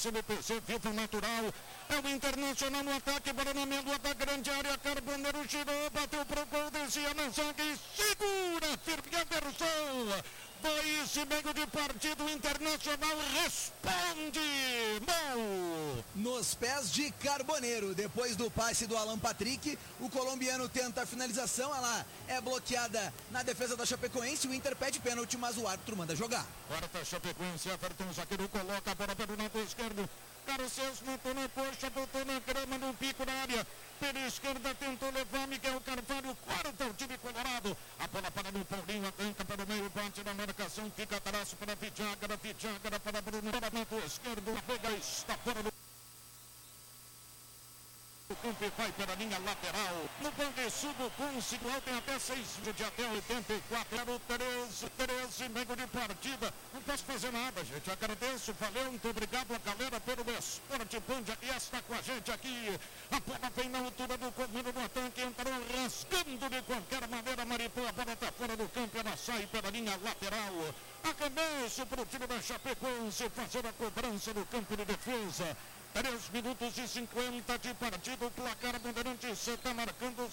CBPC, FIFA natural, é o Internacional no ataque, bola na meia do ataque, grande área, Carboneiro girou, bateu pro gol, descia na zaga e segura, firme Anderson. 2,5 de partido, Internacional responde, gol! Nos pés de Carboneiro, depois do passe do Alan Patrick, o colombiano tenta a finalização, ela é bloqueada na defesa da Chapecoense, o Inter pede pênalti, mas o árbitro manda jogar. Quarta Chapecoense, Everton, o zagueiro coloca a bola pelo lado esquerdo, Garcês botou na coxa, botou na grama, no pico da área, pela esquerda tentou levar Miguel Carvalho, quarta o time colorado, a bola para no Paulinho, arranca para o meio, bate na marcação, fica atrás para Vidiaga para Bruno, para o lado esquerdo, a bola está fora do o campo vai pela linha lateral. No Bandesudo, conseguiu, tem até 6 de até 84. Era o 13,5 de partida. Não posso fazer nada, gente. Agradeço, valeu, muito obrigado a galera pelo Esporte Band que está com a gente aqui. A bola vem na altura do comando do ataque, entrou rasgando de qualquer maneira. Maripô, a bola está fora do campo, ela sai pela linha lateral. Arremesso para o time da Chapecoense fazer a cobrança no campo de defesa. 3 minutos e 50 de partida, o placar Bandeirantes está marcando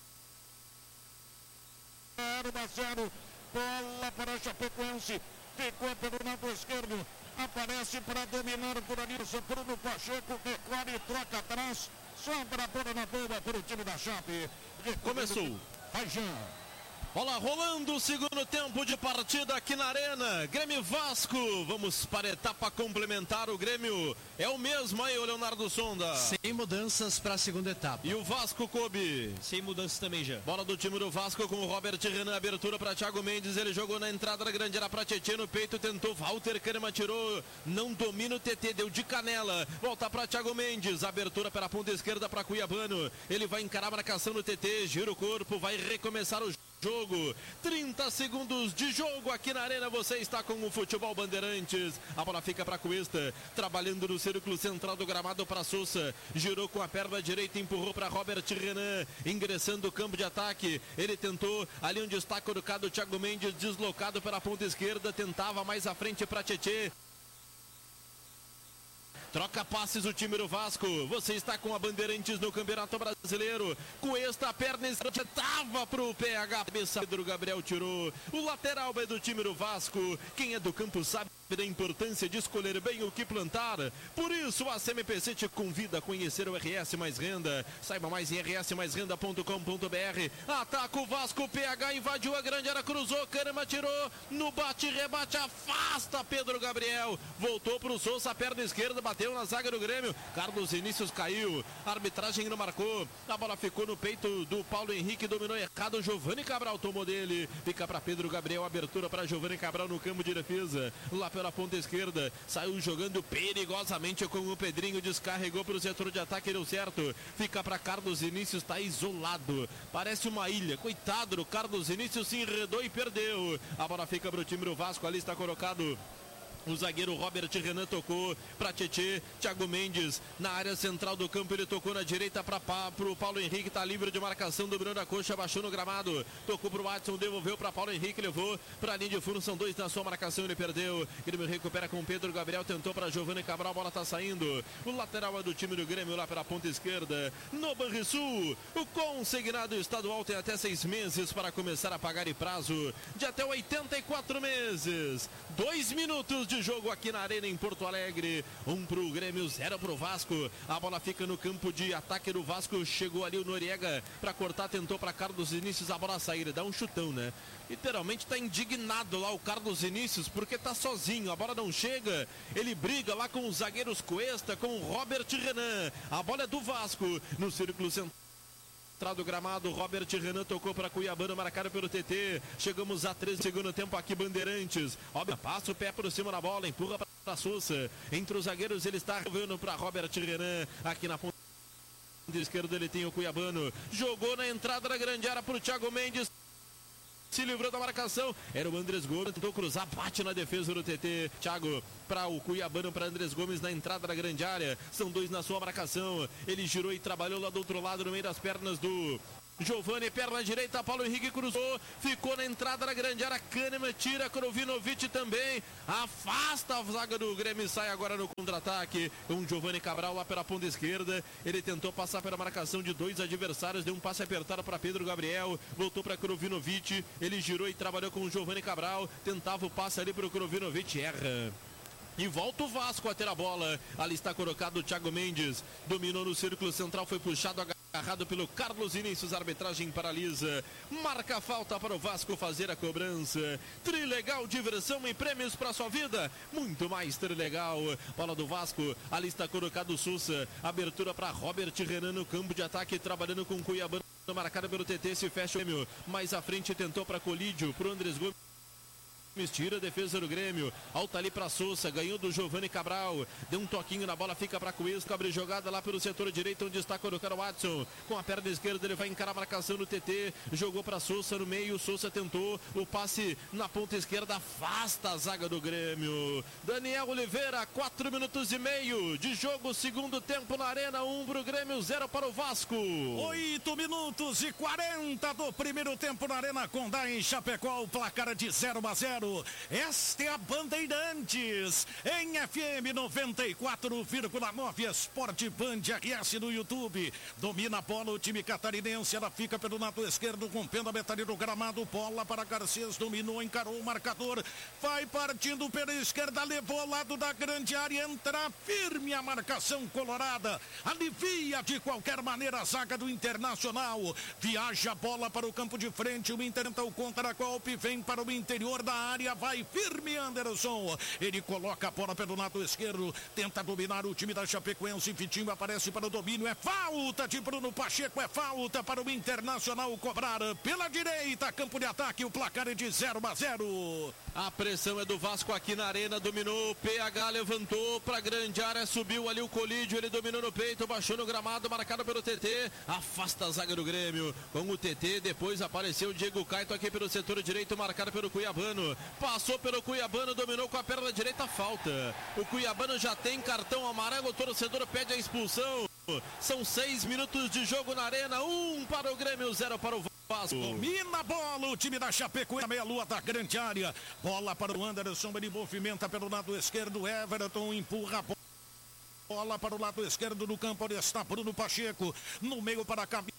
0-0, bola para a Chapecoense, ficou pelo lado esquerdo, aparece para dominar por ali, Bruno Pacheco, recolhe e troca atrás, sobra a bola na boa para o time da Chape. Começou. Vai, Jean. Bola rolando, o segundo tempo de partida aqui na Arena. Grêmio Vasco, vamos para a etapa complementar. O Grêmio é o mesmo aí, o Leonardo Sonda. Sem mudanças para a segunda etapa. E o Vasco, Kobe? Sem mudanças também já. Bola do time do Vasco com o Robert Renan, abertura para Thiago Mendes. Ele jogou na entrada da grande área para Tietê, no peito tentou, Walter Kahneman tirou, não domina o TT, deu de canela. Volta para Thiago Mendes, abertura pela ponta esquerda para Cuiabano. Ele vai encarar a marcação no TT, gira o corpo, vai recomeçar o jogo. 30 segundos de jogo aqui na Arena, você está com o Futebol Bandeirantes. A bola fica para Cuesta, trabalhando no círculo central do gramado para Sousa, girou com a perna direita, empurrou para Robert Renan, ingressando o campo de ataque. Ele tentou, ali onde está colocado o Thiago Mendes, deslocado pela ponta esquerda, tentava mais à frente para Tietê. Troca passes o time do Vasco. Você está com a Bandeirantes no Campeonato Brasileiro. Cuesta, a perna esquerda estava pro PH. Pedro Gabriel tirou. O lateral é do time do Vasco. Quem é do campo sabe da importância de escolher bem o que plantar. Por isso a CMPC te convida a conhecer o RS Mais Renda. Saiba mais em rsmaisrenda.com.br. Ataca o Vasco, PH invadiu a grande área, cruzou, Kahneman tirou. No bate-rebate, afasta Pedro Gabriel. Voltou pro Sousa, a perna esquerda, bateu na zaga do Grêmio. Carlos Vinícius caiu. A arbitragem não marcou. A bola ficou no peito do Paulo Henrique, dominou errado. Giovani Cabral tomou dele. Fica para Pedro Gabriel, abertura para Giovani Cabral no campo de defesa. Lá pela ponta esquerda, saiu jogando perigosamente com o Pedrinho, descarregou para o setor de ataque, deu certo. Fica para Carlos Vinícius, está isolado. Parece uma ilha. Coitado do Carlos Vinícius, se enredou e perdeu. A bola fica para o time do Vasco, ali está colocado o zagueiro Robert Renan, tocou para Tietê, Thiago Mendes na área central do campo, ele tocou na direita para o Paulo Henrique, está livre de marcação, dominando a coxa, baixou no gramado, tocou para o Watson, devolveu para Paulo Henrique, levou para a linha de fundo, são 2 na sua marcação, ele perdeu. Grêmio recupera com Pedro Gabriel, tentou para Giovani Cabral, a bola está saindo. O lateral é do time do Grêmio lá pela ponta esquerda. No Banrisul, o consignado estadual tem até 6 meses para começar a pagar em prazo de até 84 meses. 2 minutos de jogo aqui na Arena em Porto Alegre. 1 pro Grêmio, 0 pro Vasco. A bola fica no campo de ataque do Vasco. Chegou ali o Noriega para cortar, tentou para Carlos Vinícius, a bola sair, dá um chutão, né? Literalmente tá indignado lá o Carlos Vinícius, porque tá sozinho, a bola não chega. Ele briga lá com os zagueiros Cuesta, com o Robert Renan. A bola é do Vasco no círculo central do gramado. Robert Renan tocou para Cuiabano, marcado pelo TT. Chegamos a 13 segundo tempo aqui, Bandeirantes. Passa o pé por cima da bola, empurra para Sousa. Entre os zagueiros ele está revolvendo para Robert Renan. Aqui na ponta esquerda ele tem o Cuiabano. Jogou na entrada da grande área para o Thiago Mendes. Se livrou da marcação, era o Andrés Gomes, tentou cruzar, bate na defesa do TT. Thiago para o Cuiabano, para Andrés Gomes na entrada da grande área. São 2 na sua marcação. Ele girou e trabalhou lá do outro lado, no meio das pernas do Giovani, perna direita, Paulo Henrique cruzou, ficou na entrada da grande área, Kahneman tira, Krovinovic também, afasta a zaga do Grêmio, sai agora no contra-ataque, Giovani Cabral lá pela ponta esquerda, ele tentou passar pela marcação de dois adversários, deu um passe apertado para Pedro Gabriel, voltou para Krovinovic, ele girou e trabalhou com o Giovani Cabral, tentava o passe ali para o Krovinovic, erra. E volta o Vasco a ter a bola. Ali está colocado o Thiago Mendes. Dominou no círculo central, foi puxado, agarrado pelo Carlos Vinícius. A arbitragem paralisa. Marca a falta para o Vasco fazer a cobrança. Trilegal, diversão e prêmios para sua vida. Muito mais Trilegal. Bola do Vasco. Ali está colocado o Sousa. Abertura para Robert Renan no campo de ataque, trabalhando com o Cuiabá. Marcada pelo TT, se fecha o Grêmio. Mais à frente tentou para Colídio, para o Andrés Gomes. Tira a defesa do Grêmio, alta ali para Sousa, ganhou do Giovani Cabral, deu um toquinho na bola, fica para Cuesta, abre jogada lá pelo setor direito, onde está colocado o Watson, com a perna esquerda ele vai encarar a marcação do TT, jogou para Sousa no meio, Sousa tentou, o passe na ponta esquerda, afasta a zaga do Grêmio. Daniel Oliveira, 4 minutos e meio de jogo, segundo tempo na Arena, 1 para o Grêmio, 0 para o Vasco. 8 minutos e 40 do primeiro tempo na Arena Condá em Chapecó, o placar de 0-0. Esta é a Bandeirantes em FM 94,9 Esporte Band RS no YouTube. Domina a bola o time catarinense, ela fica pelo lado esquerdo com pé da metade do gramado, bola para Garcês, dominou, encarou o marcador, vai partindo pela esquerda, levou ao lado da grande área, entra firme a marcação colorada, alivia de qualquer maneira a zaga do Internacional, viaja a bola para o campo de frente, o Inter tenta o contra-golpe, vem para o interior da área, vai firme Anderson, ele coloca a bola pelo lado esquerdo, tenta dominar o time da Chapecoense, Vitinho aparece para o domínio, é falta de Bruno Pacheco, é falta para o Internacional cobrar pela direita, campo de ataque, o placar é de 0-0. A pressão é do Vasco aqui na Arena, dominou, o PH levantou para a grande área, subiu ali o Colídio, ele dominou no peito, baixou no gramado, marcado pelo TT, afasta a zaga do Grêmio, com o TT, depois apareceu o Diego Caito aqui pelo setor direito, marcado pelo Cuiabano, passou pelo Cuiabano, dominou com a perna direita, falta. O Cuiabano já tem cartão amarelo, o torcedor pede a expulsão. São 6 minutos de jogo na Arena, 1 para o Grêmio, 0 para o Vasco. Domina a bola, o time da Chapecoense, meia-lua da grande área. Bola para o Anderson, ele movimenta pelo lado esquerdo, Everton empurra a bola. Bola para o lado esquerdo do campo, onde está Bruno Pacheco. No meio para a cabeça.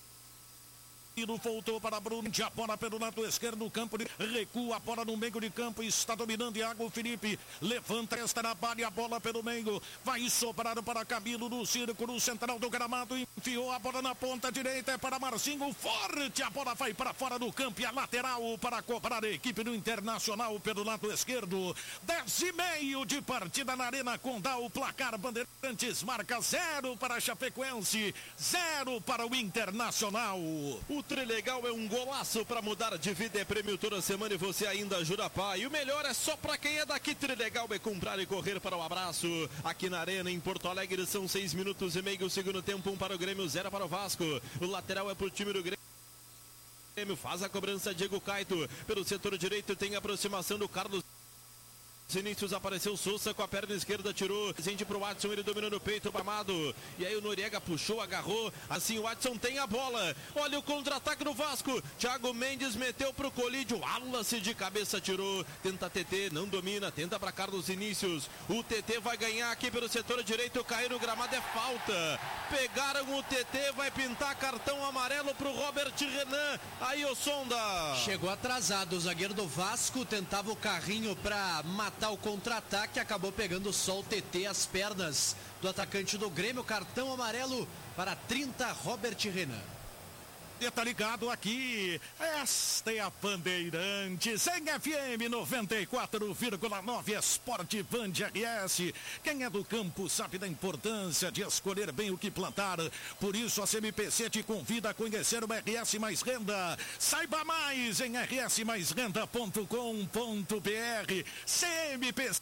Voltou para Bruno, a bola pelo lado esquerdo do campo, recua a bola no meio de campo, está dominando Iago Felipe, levanta esta na área, a bola pelo meio, vai sobrar para Camilo no círculo central do gramado, enfiou a bola na ponta direita, é para Marcinho, forte, a bola vai para fora do campo e a lateral para cobrar a equipe do Internacional pelo lado esquerdo, 10:30 de partida na Arena Condá, o placar Bandeirantes marca 0 para a Chapecoense, 0 para o Internacional. O Trilegal é um golaço para mudar de vida, é prêmio toda semana e você ainda ajuda a pai. E o melhor é só para quem é daqui. Trilegal é comprar e correr para o abraço. Aqui na Arena, em Porto Alegre, são 6 minutos e meio, segundo tempo, 1 para o Grêmio, 0 para o Vasco. O lateral é para o time do Grêmio. Faz a cobrança Diego Caito. Pelo setor direito tem a aproximação do Carlos Vinícius, apareceu Sousa com a perna esquerda, tirou, presente pro Watson, ele dominou no peito, Amado, e aí o Noriega puxou, agarrou, assim o Watson tem a bola, olha o contra-ataque do Vasco, Thiago Mendes meteu pro Colídio, Wallace de cabeça tirou, tenta TT, não domina, tenta para Carlos Vinícius, o TT vai ganhar aqui pelo setor direito, cair no gramado, é falta, pegaram o TT, vai pintar cartão amarelo pro Robert Renan, aí o Sonda. Chegou atrasado, o zagueiro do Vasco tentava o carrinho para matar o contra-ataque, acabou pegando só o TT, as pernas do atacante do Grêmio, cartão amarelo para 30, Robert Renan. Tá ligado aqui, esta é a Bandeirantes, em FM 94,9 Esporte Band RS. Quem é do campo sabe da importância de escolher bem o que plantar, por isso a CMPC te convida a conhecer o RS Mais Renda. Saiba mais em rsmaisrenda.com.br. CMPC.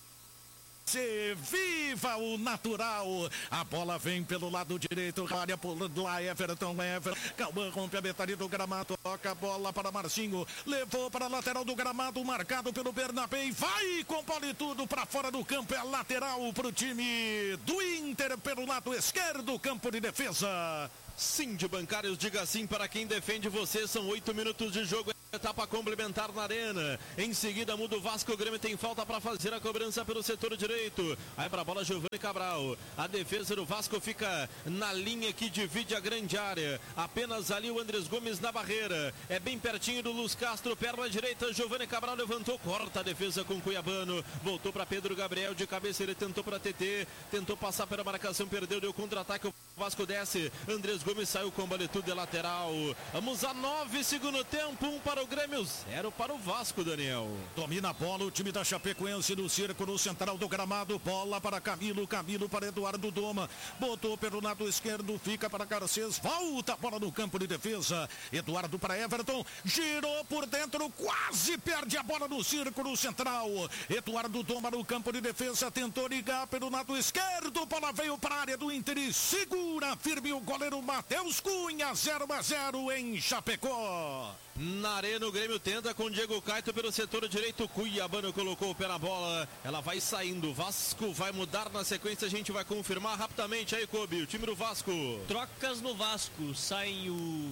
Viva o natural, a bola vem pelo lado direito, área pulando lá, Everton, Cauã rompe a metade do gramado, toca a bola para Marcinho, levou para a lateral do gramado, marcado pelo Bernabé, vai com bola e tudo para fora do campo, é lateral para o time do Inter. Inter pelo lado esquerdo, campo de defesa. Sim de Bancários, diga sim para quem defende você. São 8 minutos de jogo, etapa complementar na arena. Em seguida muda o Vasco, o Grêmio tem falta para fazer a cobrança pelo setor direito. Aí para a bola Giovani Cabral. A defesa do Vasco fica na linha que divide a grande área. Apenas ali o Andrés Gomes na barreira. É bem pertinho do Luz Castro, perna direita. Giovani Cabral levantou, corta a defesa com Cuiabano. Voltou para Pedro Gabriel, de cabeça ele tentou para TT. Tentou passar pela marcação, perdeu, deu contra-ataque. O Vasco desce. Andrés Gomes saiu com boletudo de lateral. Vamos a 9 segundo tempo. 1 para o Grêmio, 0 para o Vasco, Daniel. Domina a bola o time da Chapecoense no círculo central do gramado. Bola para Camilo para Eduardo Doma. Botou pelo lado esquerdo, fica para Garcês. Volta a bola no campo de defesa. Eduardo para Everton. Girou por dentro, quase perde a bola no círculo central. Eduardo Doma no campo de defesa. Tentou ligar pelo lado esquerdo. Bola veio para a área do Inter e segura firme o goleiro Matheus Cunha. 0-0 em Chapecó. Na arena o Grêmio tenta com Diego Caito pelo setor direito. Cuiabano colocou o pé na bola. Ela vai saindo. Vasco vai mudar na sequência. A gente vai confirmar rapidamente aí, Kobe. O time do Vasco. Trocas no Vasco. Saem o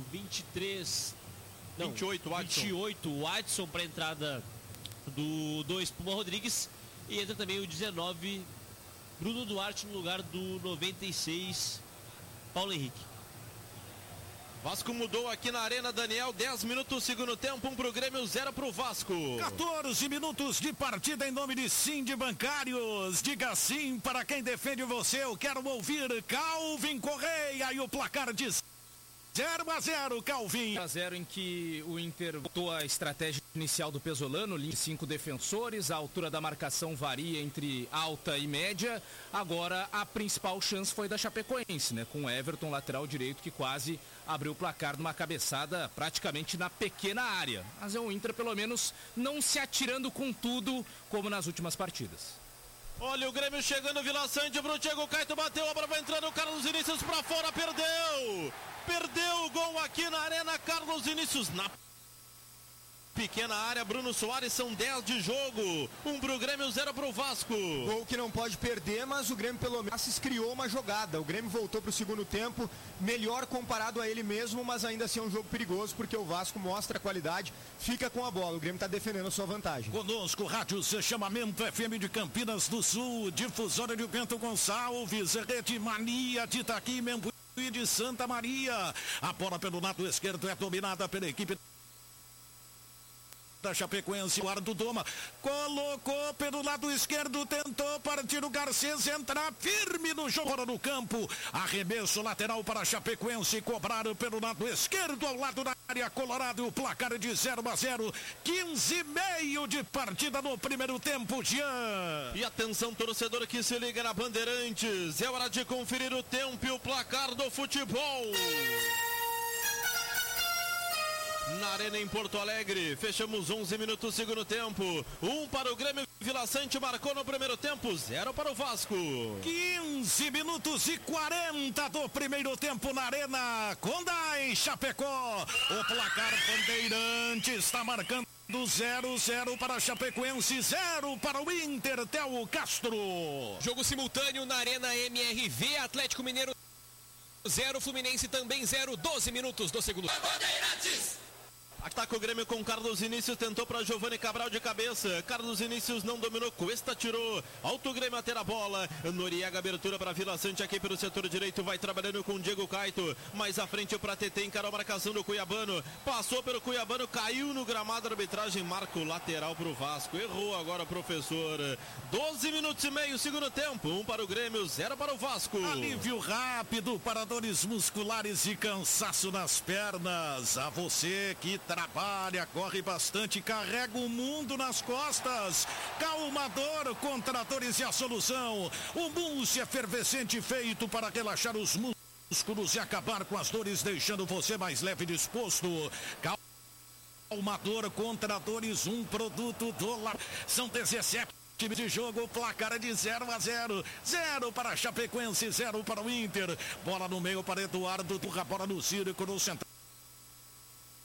28, o Adson para a entrada do Espuma Rodrigues. E entra também o 19, Bruno Duarte, no lugar do 96, Paulo Henrique. Vasco mudou aqui na arena, Daniel. 10 minutos, segundo tempo, 1 pro Grêmio, 0 pro Vasco. 14 minutos de partida em nome de Sim de Bancários. Diga sim para quem defende você. Eu quero ouvir Calvin Correia e o placar de 0-0, Calvin. 0-0 em que o Inter botou a estratégia inicial do Pesolano, linha de 5 defensores, a altura da marcação varia entre alta e média. Agora a principal chance foi da Chapecoense, né? Com o Everton, lateral direito, que quase abriu o placar numa cabeçada praticamente na pequena área. Mas é o Inter, pelo menos, não se atirando com tudo como nas últimas partidas. Olha o Grêmio chegando, Vila Sante pro Diego Caito, bateu, a bola vai entrando, o Carlos Vinícius pra fora, perdeu o gol aqui na arena, Carlos Vinícius na pequena área, Bruno Soares, são 10 de jogo, 1 pro Grêmio, 0 pro Vasco. Gol que não pode perder, mas o Grêmio pelo menos criou uma jogada. O Grêmio voltou pro segundo tempo, melhor comparado a ele mesmo, mas ainda assim é um jogo perigoso, porque o Vasco mostra a qualidade, fica com a bola, o Grêmio tá defendendo a sua vantagem. Conosco, Rádio Chamamento FM de Campinas do Sul, difusora de Bento Gonçalves, Rede Mania de Itaqui, Membuí e de Santa Maria. A bola pelo lado esquerdo é dominada pela equipe da Chapecoense. Eduardo Doma colocou pelo lado esquerdo, tentou partir o Garcês, entrar firme no jogo no campo. Arremesso lateral para a Chapecoense, cobrado pelo lado esquerdo, ao lado da área colorada. O placar de 0-0, 15,5 de partida no primeiro tempo, Jean. E atenção, torcedor que se liga na Bandeirantes, é hora de conferir o tempo e o placar do futebol. Na arena em Porto Alegre, fechamos 11 minutos segundo tempo, 1 para o Grêmio, Vila Sante marcou no primeiro tempo, 0 para o Vasco. 15 minutos e 40 do primeiro tempo na arena, Condai, Chapecó, o placar Bandeirantes está marcando 0-0 para a Chapecoense, 0 para o Inter, Theo Castro. Jogo simultâneo na arena MRV, Atlético Mineiro 0, Fluminense também 0, 12 minutos do segundo. Bandeirantes! Ataca o Grêmio com Carlos Vinícius, tentou para Giovani Cabral de cabeça. Carlos Vinícius não dominou, Cuesta tirou. Alto Grêmio a ter a bola. Noriega, abertura para Vila Sante aqui pelo setor direito. Vai trabalhando com Diego Caito. Mais à frente para TT, encarou a marcação do Cuiabano. Passou pelo Cuiabano, caiu no gramado. A arbitragem marca o lateral para o Vasco. Errou agora o professor. 12 minutos e meio, segundo tempo. 1 para o Grêmio, 0 para o Vasco. Alívio rápido para dores musculares e cansaço nas pernas. A você que trabalha, corre bastante, carrega o mundo nas costas. Calmador contra dores e a solução. O mousse efervescente feito para relaxar os músculos e acabar com as dores, deixando você mais leve e disposto. Calmador contra dores, um produto do lar. São 17 time de jogo, placar de 0-0. 0 para a Chapecoense, 0 para o Inter. Bola no meio para Eduardo, a bola no círculo central.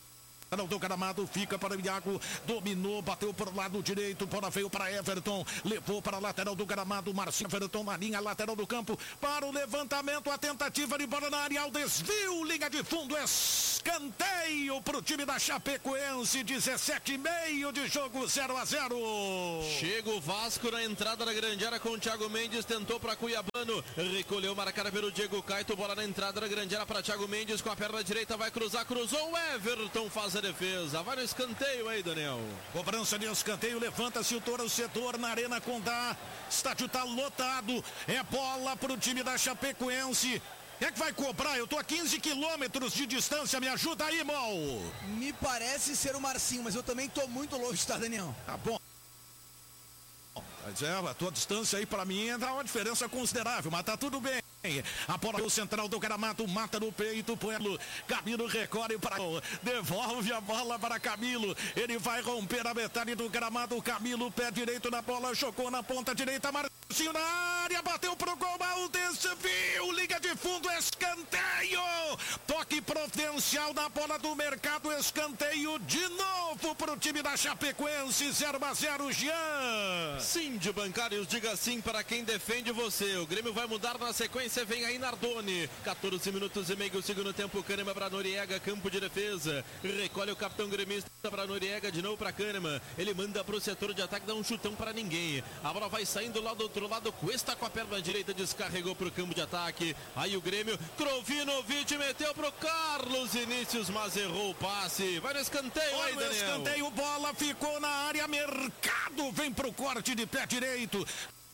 do gramado, fica para o Iago, dominou, bateu para o lado direito, bola veio para Everton, levou para a lateral do gramado, Marcinho Everton na linha lateral do campo, para o levantamento, a tentativa de bola na área, o desvio, linha de fundo, escanteio para o time da Chapecoense, 17,5 de jogo, 0-0. Chega o Vasco na entrada da grande área com o Thiago Mendes, tentou para Cuiabano, recolheu, marcada pelo Diego Caito, bola na entrada da grande área para Thiago Mendes, com a perna direita vai cruzar, cruzou, o Everton faz a defesa, vai no escanteio aí, Daniel. Cobrança de escanteio, levanta-se o torcedor na Arena Condá, estádio tá lotado, é bola pro time da Chapecoense. Quem é que vai cobrar? Eu tô a 15 quilômetros de distância, me ajuda aí, Mol. Me parece ser o Marcinho, mas eu também tô muito longe, tá, Daniel? Tá bom. Mas a tua distância aí pra mim entra uma diferença considerável, mas tá tudo bem. A bola do central do gramado, mata no peito, Camilo recorre para, devolve a bola para Camilo, ele vai romper a metade do gramado, Camilo, pé direito na bola, jogou na ponta direita, Marcinho na área, bateu pro gol, mal desvio, liga de fundo, escanteio, toque providencial na bola do mercado, escanteio de novo pro time da Chapecoense, 0-0, Jean. Sim, de bancários, diga sim para quem defende você, o Grêmio vai mudar na sequência. Você vem aí, Nardoni, 14 minutos e meio, segundo tempo, Kahneman para Noriega, campo de defesa, recolhe o capitão gremista para Noriega, de novo para Kahneman, ele manda para o setor de ataque, dá um chutão para ninguém, a bola vai saindo lá do outro lado, Cuesta com a perna direita, descarregou para o campo de ataque, aí o Grêmio, Krovinovic meteu para o Carlos Inícios, mas errou o passe, vai no escanteio aí, Daniel. Escanteio, bola ficou na área, Mercado vem para o corte de pé direito,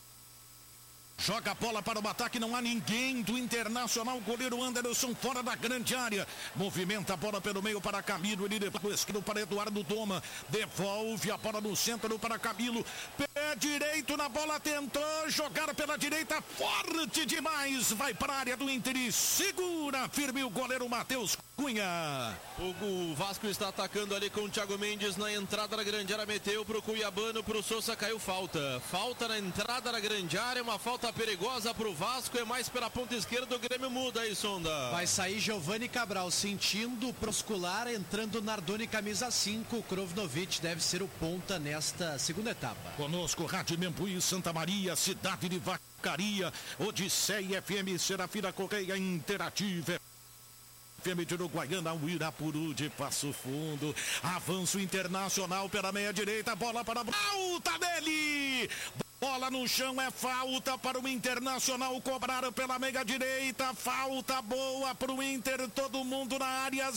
joga a bola para o ataque, não há ninguém do Internacional, goleiro Anderson fora da grande área, movimenta a bola pelo meio para Camilo, ele leva o esquerdo para Eduardo Doma, devolve a bola no centro para Camilo, pé direito na bola, tentou jogar pela direita, forte demais, vai para a área do Inter e segura firme o goleiro Matheus Cunha. O Vasco está atacando ali com o Thiago Mendes na entrada da grande área, meteu pro Cuiabano, pro Sousa, caiu falta na entrada da grande área, uma falta perigosa pro Vasco, é mais pela ponta esquerda, o Grêmio muda aí, Sonda. Vai sair Giovani Cabral sentindo proscular, entrando Nardoni camisa 5, Krovinovic deve ser o ponta nesta segunda etapa. Conosco, Rádio Membuí, Santa Maria, cidade de Vacaria, Odisseia FM, Serafina Correia Interativa. FM de Uruguaiana, Uirapuru de Passo Fundo, avanço Internacional pela meia direita, bola para falta dele, bola no chão, é falta para o Internacional, cobraram pela meia direita, falta boa para o Inter, todo mundo na área,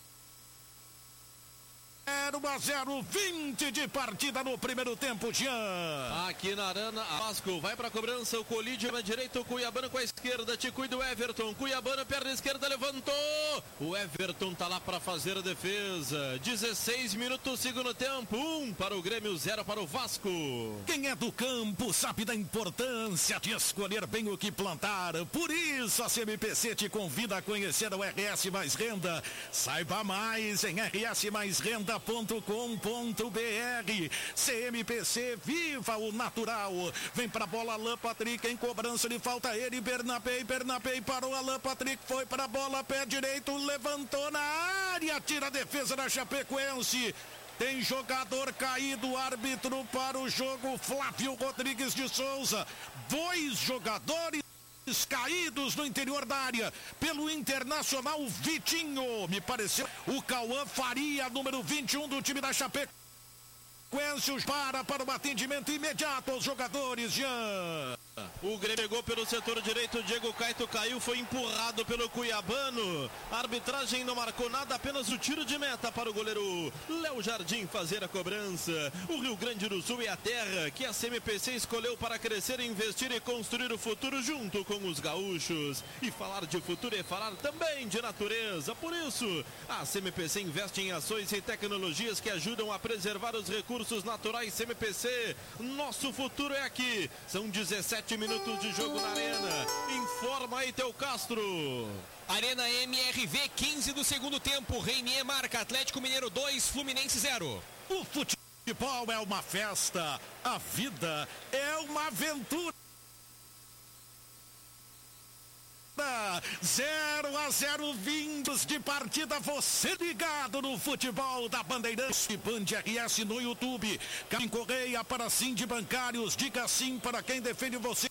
0-0, 20 de partida no primeiro tempo, Jean. Aqui na Arana, Vasco vai para a cobrança, o Colide na direita, o Cuiabano com a esquerda, te cuida o Everton, Cuiabano, perna esquerda, levantou, o Everton tá lá para fazer a defesa, 16 minutos, segundo tempo, 1 para o Grêmio, 0 para o Vasco. Quem é do campo sabe da importância de escolher bem o que plantar, por isso a CMPC te convida a conhecer o RS Mais Renda, saiba mais em rsmaisrenda.com.br. CMPC, viva o natural. Vem pra bola, Alan Patrick em cobrança de falta, ele, Bernabei parou, Alan Patrick foi pra bola, pé direito, levantou na área, tira a defesa da Chapecoense. Tem jogador caído, árbitro para o jogo, Flávio Rodrigues de Souza. 2 jogadores caídos no interior da área pelo Internacional, Vitinho, me pareceu o Cauã Faria, número 21 do time da Chapecoense, para o atendimento imediato aos jogadores, Jean. O Grêmio pegou pelo setor direito, o Diego Caito caiu, foi empurrado pelo Cuiabano, a arbitragem não marcou nada, apenas o tiro de meta para o goleiro Léo Jardim fazer a cobrança. O Rio Grande do Sul é a terra que a CMPC escolheu para crescer, investir e construir o futuro junto com os gaúchos. E falar de futuro é falar também de natureza, por isso a CMPC investe em ações e tecnologias que ajudam a preservar os recursos naturais. CMPC, nosso futuro é aqui. São 17 minutos de jogo na Arena. Informa aí, Teu Castro. Arena MRV, 15 do segundo tempo. Reinier marca, Atlético Mineiro 2, Fluminense 0. O futebol é uma festa, a vida é uma aventura. 0-0 vindos de partida, você ligado no futebol da Bandeirantes e Band RS no YouTube. Carmen Correia para Sim de Bancários, diga sim para quem defende você.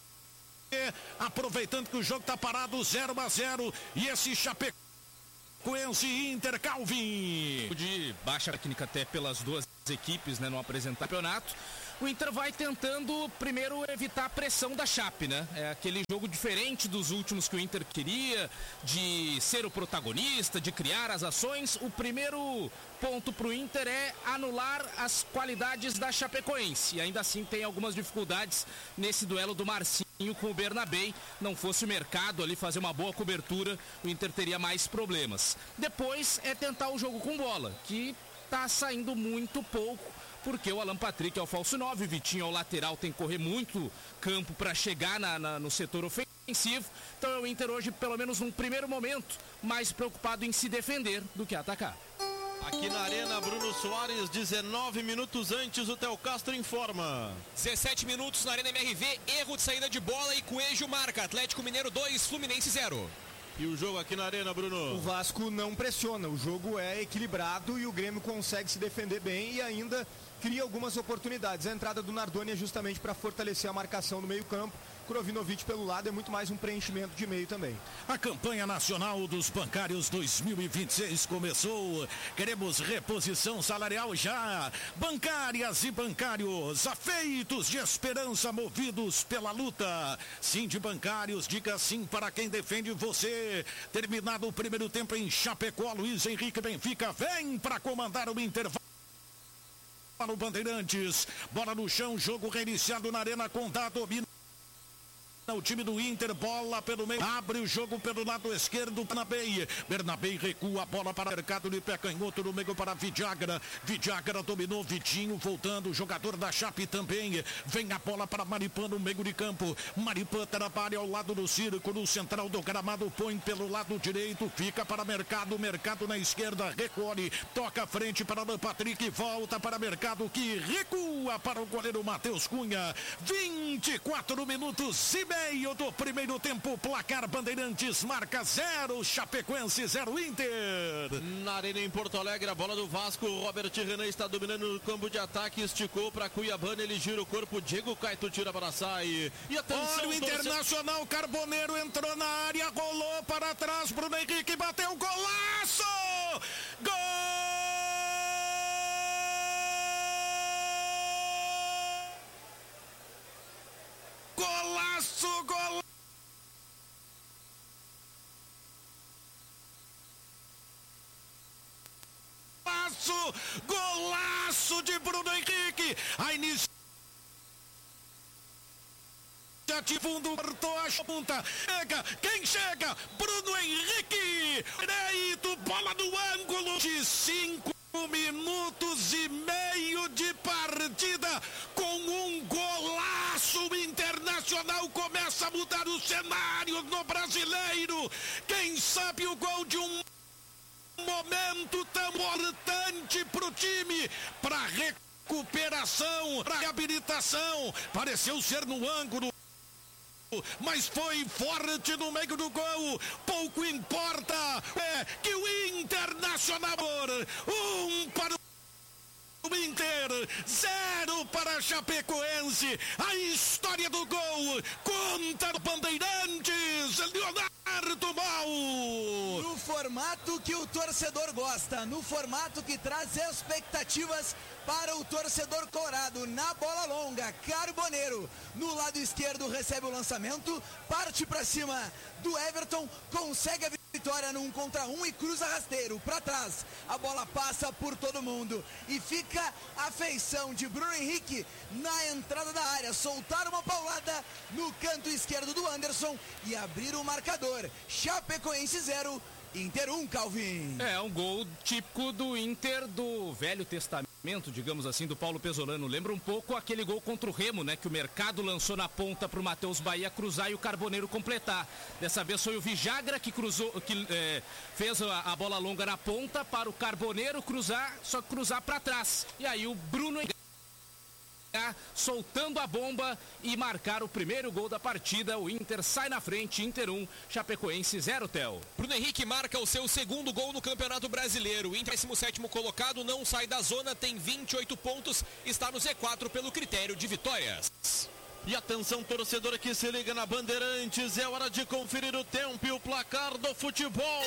Aproveitando que o jogo tá parado 0-0 e esse Chapecoense Inter, Calvin. De baixa técnica até pelas duas equipes, né, no apresentar campeonato. O Inter vai tentando primeiro evitar a pressão da Chape, né? É aquele jogo diferente dos últimos que o Inter queria, de ser o protagonista, de criar as ações. O primeiro ponto para o Inter é anular as qualidades da Chapecoense. E ainda assim tem algumas dificuldades nesse duelo do Marcinho com o Bernabé. Não fosse o mercado ali fazer uma boa cobertura, o Inter teria mais problemas. Depois é tentar o jogo com bola, que tá saindo muito pouco, porque o Alan Patrick é o falso 9, o Vitinho é o lateral, tem que correr muito campo para chegar no setor ofensivo. Então é o Inter hoje, pelo menos num primeiro momento, mais preocupado em se defender do que atacar. Aqui na Arena, Bruno Soares, 19 minutos antes, o Theo Castro informa. 17 minutos na Arena MRV, erro de saída de bola e Coelho marca. Atlético Mineiro 2, Fluminense 0. E o jogo aqui na Arena, Bruno? O Vasco não pressiona, o jogo é equilibrado e o Grêmio consegue se defender bem e ainda cria algumas oportunidades. A entrada do Nardoni é justamente para fortalecer a marcação no meio-campo. Krovinovic pelo lado é muito mais um preenchimento de meio também. A campanha nacional dos bancários 2026 começou. Queremos reposição salarial já. Bancárias e bancários, afeitos de esperança, movidos pela luta. Sim de Bancários, diga sim para quem defende você. Terminado o primeiro tempo em Chapecó, Luiz Henrique Benfica vem para comandar o intervalo. Para o Bandeirantes, bola no chão, jogo reiniciado na Arena Condá, domina o time do Inter, bola pelo meio, abre o jogo pelo lado esquerdo, Bernabé recua a bola para o mercado de pé canhoto no meio para Vidagra dominou, Vitinho voltando, jogador da Chape também, vem a bola para Maripan no meio de campo, Maripan trabalha ao lado do círculo central do gramado, põe pelo lado direito, fica para mercado na esquerda, recolhe, toca a frente para o Patrick, volta para mercado que recua para o goleiro Matheus Cunha, 24 minutos e meio do primeiro tempo, placar Bandeirantes marca 0, Chapecoense 0 Inter. Na Arena em Porto Alegre, a bola do Vasco, Robert Renan está dominando o campo de ataque, esticou para Cuiabana, ele gira o corpo, Diego Caetano tira para sair. E atenção, olha o Internacional, Carboneiro entrou na área, rolou para trás, Bruno Henrique bateu, golaço! Gol! Golaço, golaço! Golaço de Bruno Henrique! A iniciativa fundo, cortou a ponta, chega, quem chega? Bruno Henrique! Direito, bola no ângulo de 5 minutos e meio de partida, com um golaço, o Internacional começa a mudar o cenário no Brasileiro. Quem sabe o gol de um momento tão importante para o time, para recuperação, para reabilitação, pareceu ser no ângulo, mas foi forte no meio do gol. Pouco importa, é que o Internacional, para o Inter, 0 para Chapecoense. A história do gol conta no Bandeirantes, Leonardo Mal. No formato que o torcedor gosta, no formato que traz expectativas para o torcedor colorado, na bola longa, Carboneiro no lado esquerdo recebe o lançamento, parte para cima do Everton, consegue a vitória no 1 contra 1 e cruza rasteiro para trás, a bola passa por todo mundo e fica a feição de Bruno Henrique na entrada da área, soltar uma paulada no canto esquerdo do Anderson e abrir o marcador. Chapecoense 0, Inter 1, Calvin. É um gol típico do Inter do Velho Testamento, digamos assim, do Paulo Pesolano. Lembra um pouco aquele gol contra o Remo, né? Que o Mercado lançou na ponta para o Matheus Bahia cruzar e o Carboneiro completar. Dessa vez foi o Vidagra que cruzou, fez a bola longa na ponta para o Carboneiro cruzar, só que cruzar para trás. E aí o Bruno soltando a bomba e marcar o primeiro gol da partida. O Inter sai na frente, Inter 1, Chapecoense 0, Theo. Bruno Henrique marca o seu segundo gol no Campeonato Brasileiro. O Inter, 17º colocado, não sai da zona, tem 28 pontos, está no Z4 pelo critério de vitórias. E atenção, torcedor que se liga na Bandeirantes, é hora de conferir o tempo e o placar do futebol.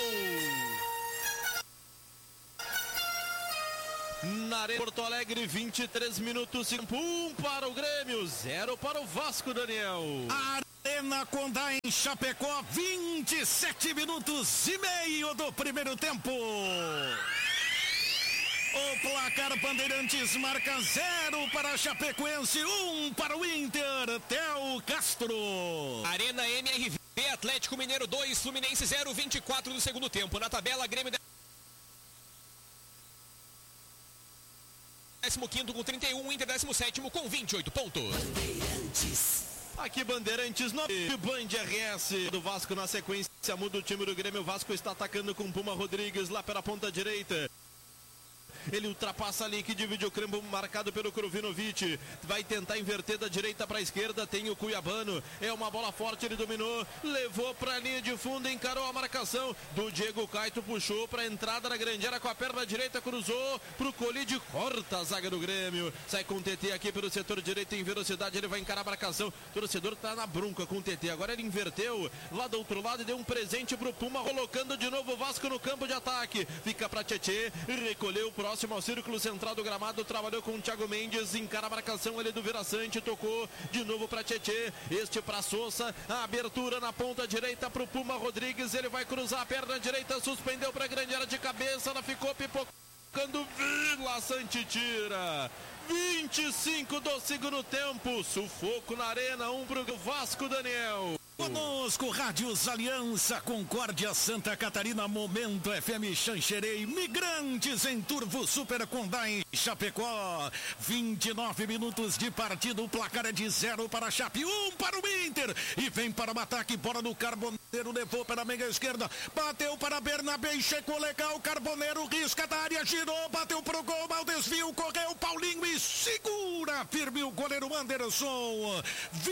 Na Arena Porto Alegre, 23 minutos, 1 para o Grêmio, 0 para o Vasco, Daniel. Arena Condá em Chapecó, 27 minutos e meio do primeiro tempo. O placar Bandeirantes marca 0 para Chapecoense, 1 para o Inter, Theo Castro. Arena MRV, Atlético Mineiro 2, Fluminense 0, 24 do segundo tempo. Na tabela, Grêmio 15º com 31, Inter 17º com 28 pontos. Aqui Bandeirantes, no Band RS do Vasco na sequência, muda o time do Grêmio. O Vasco está atacando com Puma Rodrigues lá pela ponta direita. Ele ultrapassa ali, que divide o campo, marcado pelo Krovinovic. Vai tentar inverter da direita para a esquerda. Tem o Cuiabano. É uma bola forte, ele dominou. Levou para a linha de fundo, encarou a marcação do Diego Caito. Puxou para a entrada na grande área com a perna direita. Cruzou para o Colide. Corta a zaga do Grêmio. Sai com o TT aqui pelo setor direito em velocidade. Ele vai encarar a marcação. O torcedor está na bronca com o TT. Agora ele inverteu lá do outro lado e deu um presente para o Puma. Colocando de novo o Vasco no campo de ataque. Fica para Tietê. Recolheu próximo ao círculo central do gramado, trabalhou com o Thiago Mendes, encara a marcação ali do Virassante, tocou de novo para Tietê, este para Sousa, a abertura na ponta direita para o Puma Rodrigues, ele vai cruzar a perna direita, suspendeu para a grande área de cabeça, ela ficou pipocando, Virassante tira. 25 do segundo tempo, sufoco na arena, 1 pro Vasco, Daniel. Conosco, Rádios Aliança, Concórdia, Santa Catarina, Momento FM, Xanxerê, Migrantes em Turvo, Super Condá em Chapecó. 29 minutos de partida, o placar é de 0 para a Chape, 1 para o Inter. E vem para o ataque, bola no Carboneiro, levou para a meia esquerda, bateu para Bernabé, checou legal, Carboneiro risca da área, girou, bateu pro gol, mal desvio, correu Paulinho e segura firme o goleiro Anderson.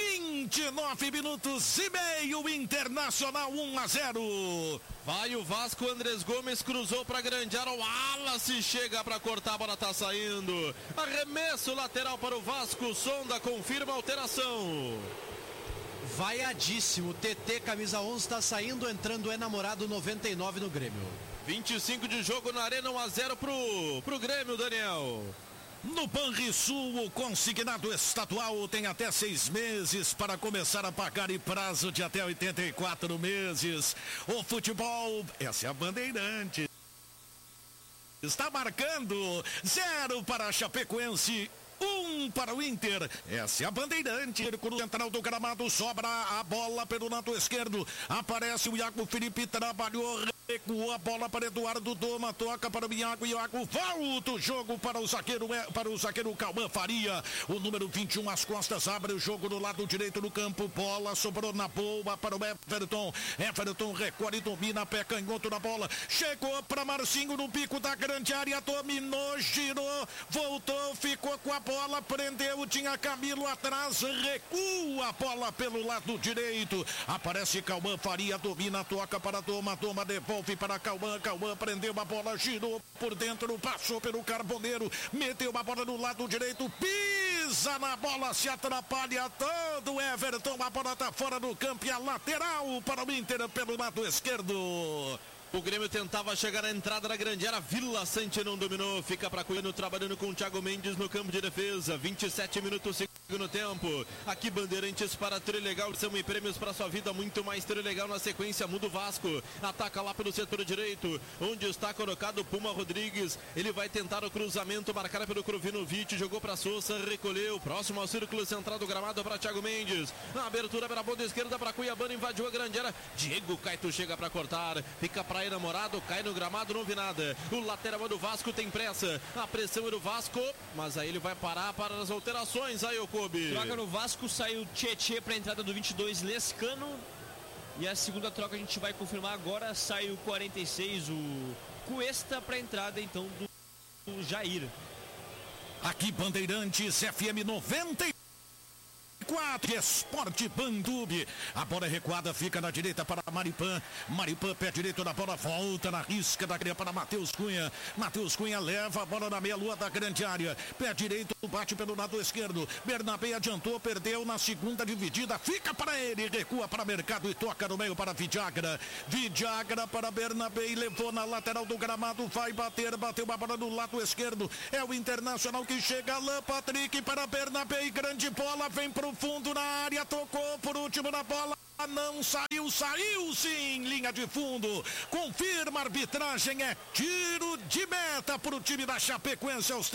29 minutos e meio, Internacional 1-0. Vai o Vasco, Andrés Gomes cruzou para grande área, o Wallace chega para cortar, a bola tá saindo. Arremesso lateral para o Vasco, Sonda confirma a alteração. Vaiadíssimo, TT, camisa 11, está saindo, entrando namorado 99 no Grêmio. 25 de jogo na arena, 1-0 pro Grêmio, Daniel. No Banrisul, o consignado estadual tem até 6 meses para começar a pagar e prazo de até 84 meses. O futebol, essa é a Bandeirante. Está marcando 0 para a Chapecoense, 1 para o Inter. Essa é a Bandeirante. Círculo central do gramado, sobra a bola pelo lado esquerdo. Aparece o Iago Felipe, trabalhou, recuou a bola para Eduardo Doma, toca para o Iago volta o jogo para o zagueiro Cauã Faria. O número 21 às costas, abre o jogo no lado direito do campo. Bola sobrou na boa para o Everton. Everton recolhe, domina, pé canhoto na bola. Chegou para Marcinho no pico da grande área, dominou, girou, voltou, ficou com a bola, prendeu, tinha Camilo atrás, recua a bola pelo lado direito. Aparece Cauã Faria, domina, toca para Doma, Doma devolve para Cauã, Cauã prendeu a bola, girou por dentro, passou pelo Carboneiro, meteu a bola no lado direito, pisa na bola, se atrapalha todo Everton, a bola tá fora do campo e a lateral para o Inter pelo lado esquerdo. O Grêmio tentava chegar na entrada da grande área, Virassante não dominou, fica para Cuiano trabalhando com o Thiago Mendes no campo de defesa, 27 minutos segundo tempo. Aqui Bandeirantes para Trilegal, são e prêmios para sua vida, muito mais Trilegal na sequência, muda o Vasco, ataca lá pelo setor direito, onde está colocado o Puma Rodrigues, ele vai tentar o cruzamento, marcado pelo Krovinovic, jogou para Sousa, recolheu, próximo ao círculo central do gramado para Thiago Mendes, a abertura para a ponta esquerda para Cuiabano, invadiu a grande área, Diego Caito chega para cortar, fica para namorado, cai no gramado, não vi nada. O lateral do Vasco tem pressa, a pressão é do Vasco, mas aí ele vai parar para as alterações, aí o Kobe. Troca no Vasco, saiu Tietê para a entrada do 22, Lescano, e a segunda troca a gente vai confirmar agora, sai o 46, o Cuesta para a entrada então do Jair. Aqui Bandeirantes FM 94, Esporte Bandube. A bola é recuada, fica na direita para Maripan. Maripan, pé direito da bola, volta na risca da área para Matheus Cunha. Matheus Cunha leva a bola na meia-lua da grande área. Pé direito, bate pelo lado esquerdo. Bernabé adiantou, perdeu na segunda dividida. Fica para ele, recua para Mercado e toca no meio para Vidagra. Vidagra para Bernabé e levou na lateral do gramado. Vai bater, bateu a bola no lado esquerdo. É o Internacional que chega. Alain Patrick para Bernabé e grande bola. Vem pro fundo na área, tocou por último na bola. Não saiu, saiu sim, linha de fundo. Confirma a arbitragem, é tiro de meta para o time da Chapecoense aos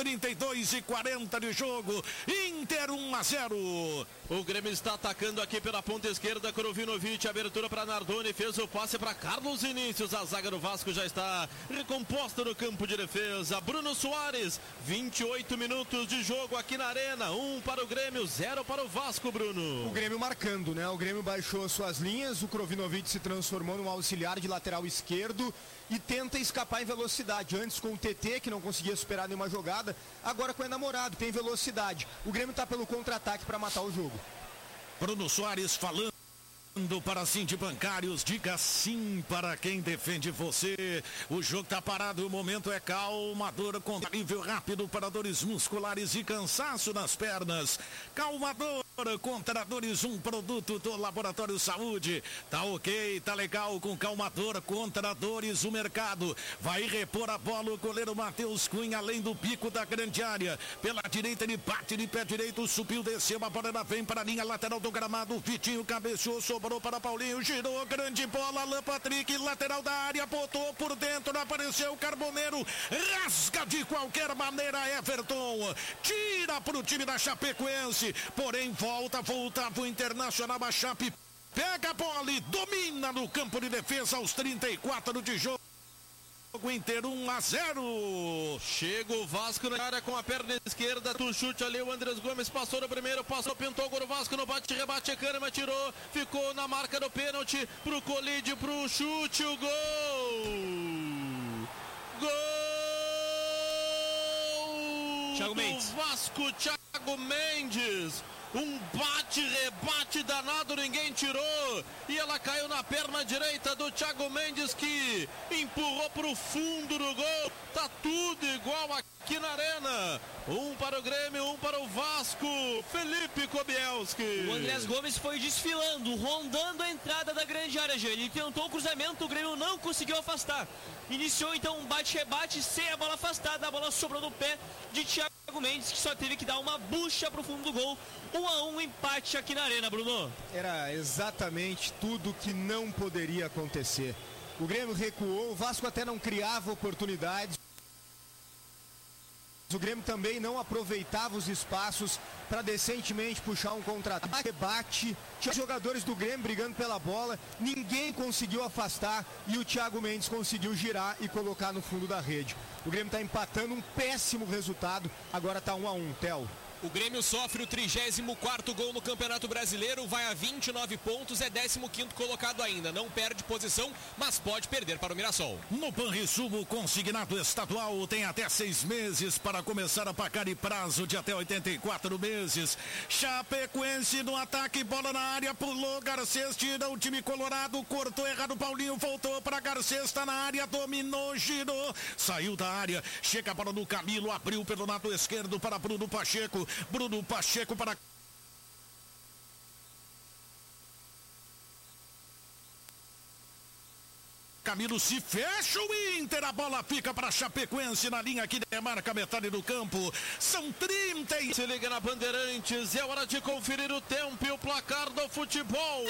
32:40 de jogo. Inter 1-0. O Grêmio está atacando aqui pela ponta esquerda. Krovinovic, abertura para Nardoni, fez o passe para Carlos Vinícius. A zaga do Vasco já está recomposta no campo de defesa. Bruno Soares, 28 minutos de jogo aqui na Arena. 1 para o Grêmio, 0 para o Vasco, Bruno. O Grêmio marcando, né? O Grêmio baixou suas linhas, o Krovinovic se transformou num auxiliar de lateral esquerdo e tenta escapar em velocidade. Antes com o TT, que não conseguia superar nenhuma jogada, agora com o enamorado, tem velocidade. O Grêmio está pelo contra-ataque para matar o jogo. Bruno Soares falando para Cindy Bancários, diga sim para quem defende você. O jogo tá parado, o momento é calmador com alívio rápido para dores musculares e cansaço nas pernas. Calmador contra dores, um produto do Laboratório Saúde. Tá ok, tá legal com calmador contra dores, o mercado. Vai repor a bola o goleiro Matheus Cunha, além do pico da grande área. Pela direita ele bate de pé direito, subiu, desceu, a bola vem para a linha lateral do gramado. Vitinho cabeceou, sobrou para Paulinho, girou, grande bola, Alain Patrick, lateral da área, botou por dentro, apareceu o Carboneiro, rasga de qualquer maneira Everton, tira para o time da Chapecoense, porém voltava o Internacional, a Chape pega a bola e domina no campo de defesa aos 34 de jogo. Inter 1-0. Chega o Vasco na área com a perna esquerda. Do chute ali, o Andrés Gomes passou no primeiro, passou, pintou agora o Vasco no bate-rebate. Kahneman tirou, ficou na marca do pênalti. Pro Colide, pro chute, o gol! Gol! Thiago Mendes. Vasco, Thiago Mendes. Um bate-rebate danado, ninguém tirou. E ela caiu na perna direita do Thiago Mendes, que empurrou pro fundo do gol. Tá tudo igual aqui na Arena. 1 para o Grêmio, 1 para o Vasco. Felipe Kobielski. O Andrés Gomes foi desfilando, rondando a entrada da grande área. Ele tentou o cruzamento, o Grêmio não conseguiu afastar. Iniciou então um bate-rebate sem a bola afastada. A bola sobrou no pé de Thiago Mendes, que só teve que dar uma bucha pro fundo do gol. 1-1, empate aqui na Arena, Bruno. Era exatamente tudo que não poderia acontecer. O Grêmio recuou, o Vasco até não criava oportunidades. O Grêmio também não aproveitava os espaços para decentemente puxar um contra-ataque. Debate, tinha jogadores do Grêmio brigando pela bola, ninguém conseguiu afastar e o Thiago Mendes conseguiu girar e colocar no fundo da rede. O Grêmio está empatando, um péssimo resultado, agora está 1-1, Theo. O Grêmio sofre o 34º gol no Campeonato Brasileiro, vai a 29 pontos, é 15º colocado ainda. Não perde posição, mas pode perder para o Mirassol. No Banrisul, o consignado estadual tem até 6 meses para começar a pagar e prazo de até 84 meses. Chapecoense no ataque, bola na área, pulou, Garcês tira o time colorado, cortou errado, Paulinho voltou para Garcês, está na área, dominou, girou, saiu da área, chega a bola no Camilo, abriu pelo lado esquerdo para Bruno Pacheco. Bruno Pacheco para Camilo, se fecha o Inter, a bola fica para Chapecoense na linha que demarca metade do campo. São 30 e... Se liga na Bandeirantes, é hora de conferir o tempo e o placar do futebol.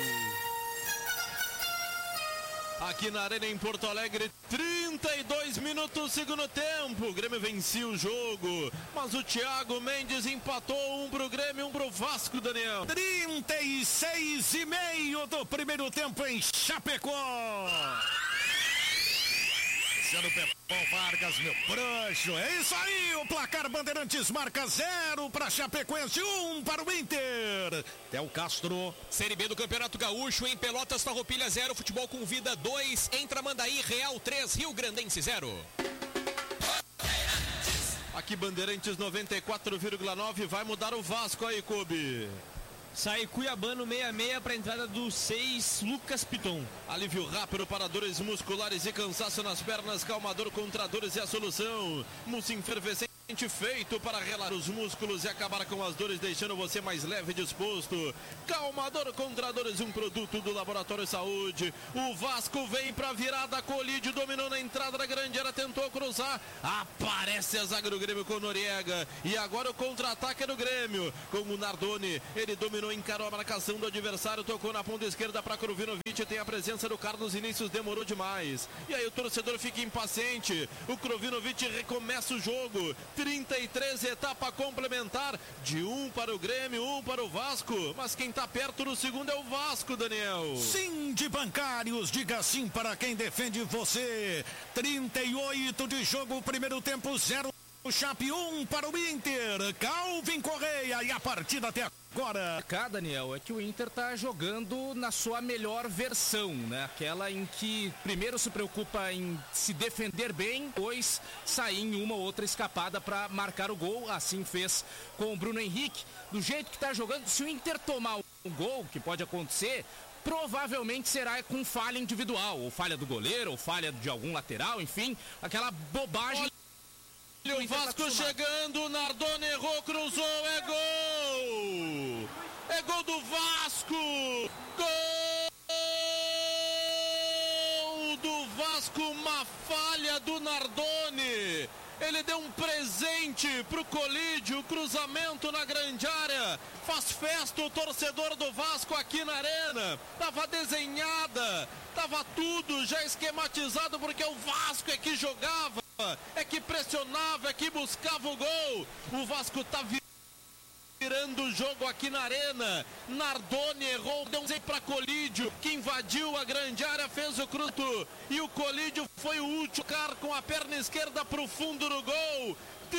Aqui na Arena em Porto Alegre, 32 minutos, segundo tempo. O Grêmio vencia o jogo, mas o Thiago Mendes empatou, 1 pro Grêmio, 1 pro Vasco, Daniel. 36,5 do primeiro tempo em Chapecó. Luciano Pepão Vargas, meu prancho. É isso aí, o placar Bandeirantes marca 0 para Chapecoense, 1 para o Inter. Theo Castro. Série B do Campeonato Gaúcho, em Pelotas, Farroupilha 0, Futebol com Vida 2, em Tramandaí, Real 3, Rio Grandense 0. Aqui Bandeirantes 94,9, vai mudar o Vasco aí, Kobe. Sai Cuiabano 66 para a entrada do 6, Lucas Piton. Alívio rápido para dores musculares e cansaço nas pernas, Calmador contra dores é a solução. Mousse efervescente feito para relaxar os músculos e acabar com as dores, deixando você mais leve e disposto. Calmador contra dores, um produto do Laboratório Saúde. O Vasco vem para virada, Colídio dominou na entrada da grande área, tentou cruzar, aparece a zaga do Grêmio com Noriega, e agora o contra-ataque é do Grêmio, com o Nardoni, ele dominou, encarou a marcação do adversário, tocou na ponta esquerda para Krovinovic, tem a presença do Carlos Vinícius, demorou demais, e aí o torcedor fica impaciente, o Krovinovic recomeça o jogo, 33, etapa complementar, de 1 para o Grêmio, 1 para o Vasco, mas quem está perto no segundo é o Vasco, Daniel. Sim de Bancários, diga sim para quem defende você. 38 de jogo, primeiro tempo 0. O Chape 1 para o Inter, Calvin Correia, e a partida até agora. Cá, Daniel, é que o Inter tá jogando na sua melhor versão, né? Aquela em que primeiro se preocupa em se defender bem, depois sair em uma ou outra escapada para marcar o gol. Assim fez com o Bruno Henrique. Do jeito que tá jogando, se o Inter tomar um gol, que pode acontecer, provavelmente será com falha individual, ou falha do goleiro, ou falha de algum lateral, enfim, aquela bobagem. O Vasco chegando, Nardoni errou, cruzou, é gol! É gol do Vasco! Gol do Vasco, uma falha do Nardoni! Ele deu um presente pro Colídio, cruzamento na grande área, faz festa o torcedor do Vasco aqui na arena, tava desenhada, tava tudo já esquematizado, porque o Vasco é que jogava, é que pressionava, é que buscava o gol. O Vasco tá virando o jogo aqui na arena. Nardoni errou, deu um zero para Colídio, que invadiu a grande área, fez o cruto, e o Colídio foi o último cara com a perna esquerda pro fundo do gol.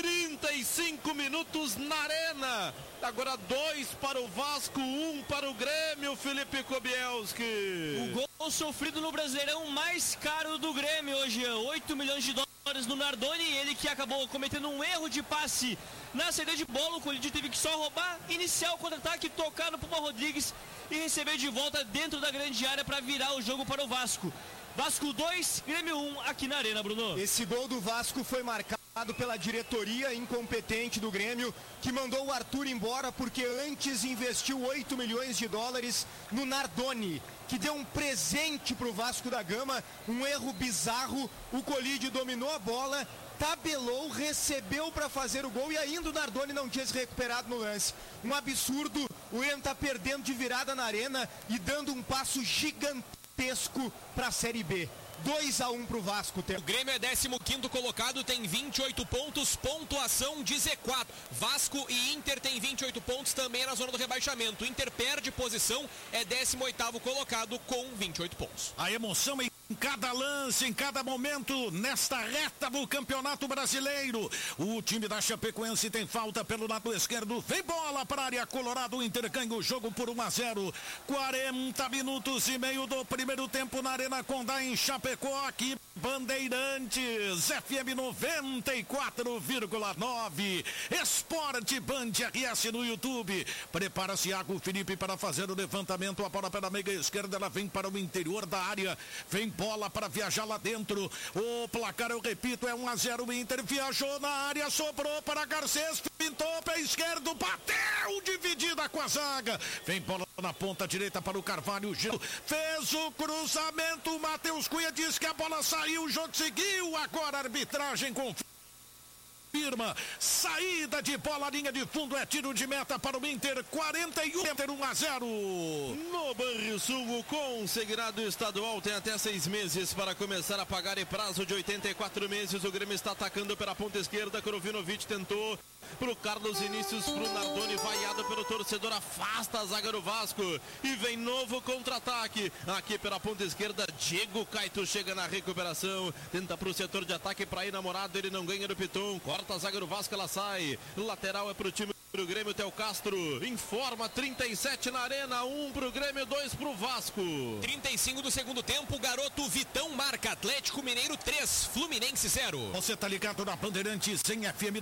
35 minutos na arena. Agora 2 para o Vasco, 1 para o Grêmio, Felipe Kobielski. O gol sofrido no Brasileirão mais caro do Grêmio hoje, 8 milhões de dólares no Nardoni, ele que acabou cometendo um erro de passe na saída de bola. O Colídio teve que só roubar, iniciar o contra-ataque, tocar no Puma Rodrigues e receber de volta dentro da grande área para virar o jogo para o Vasco. Vasco 2, Grêmio 1 aqui na arena, Bruno. Esse gol do Vasco foi marcado pela diretoria incompetente do Grêmio, que mandou o Arthur embora porque antes investiu 8 milhões de dólares no Nardoni, que deu um presente pro Vasco da Gama, um erro bizarro. O Colídio dominou a bola, tabelou, recebeu para fazer o gol e ainda o Nardoni não tinha se recuperado no lance. Um absurdo, o Grêmio tá perdendo de virada na arena e dando um passo gigantesco para a Série B. 2-1 pro Vasco. O Grêmio é 15º colocado, tem 28 pontos, pontuação de Z4. Vasco e Inter tem 28 pontos, também na zona do rebaixamento. Inter perde posição, é 18º colocado com 28 pontos. A emoção em cada lance, em cada momento, nesta reta do Campeonato Brasileiro. O time da Chapecoense tem falta pelo lado esquerdo, vem bola para a área colorada, o Inter ganha o jogo por 1-0. 40 minutos e meio do primeiro tempo na Arena Condá, em Chapecó, aqui Bandeirantes, FM 94,9, Esporte Band RS no YouTube. Prepara-se Iago Felipe para fazer o levantamento, a bola pela meia esquerda, ela vem para o interior da área, vem bola para viajar lá dentro. O placar, eu repito, é 1-0. O Inter viajou na área, sobrou para Garcês, pintou pé esquerdo, bateu dividida com a zaga. Vem bola na ponta direita para o Carvalho, Gil fez o cruzamento, o Matheus Cunha diz que a bola saiu, o jogo seguiu, agora a arbitragem confirma. Saída de bola, linha de fundo, é tiro de meta para o Inter, 41, Inter 1-0. No Banrisul, o consignado estadual tem até 6 meses para começar a pagar, em prazo de 84 meses. O Grêmio está atacando pela ponta esquerda, Krovinovic tentou pro Carlos Vinícius, pro Nardoni, vaiado pelo torcedor, afasta a zaga do Vasco e vem novo contra-ataque aqui pela ponta esquerda. Diego Caito chega na recuperação, tenta pro setor de ataque para ir namorado, ele não ganha do Piton, corta a zaga do Vasco, ela sai, lateral é pro time O Grêmio, Theo Castro informa. 37 na Arena, 1 pro Grêmio, 2 pro Vasco. 35 do segundo tempo, o garoto Vitão marca. Atlético Mineiro 3, Fluminense 0. Você tá ligado na Bandeirantes em FM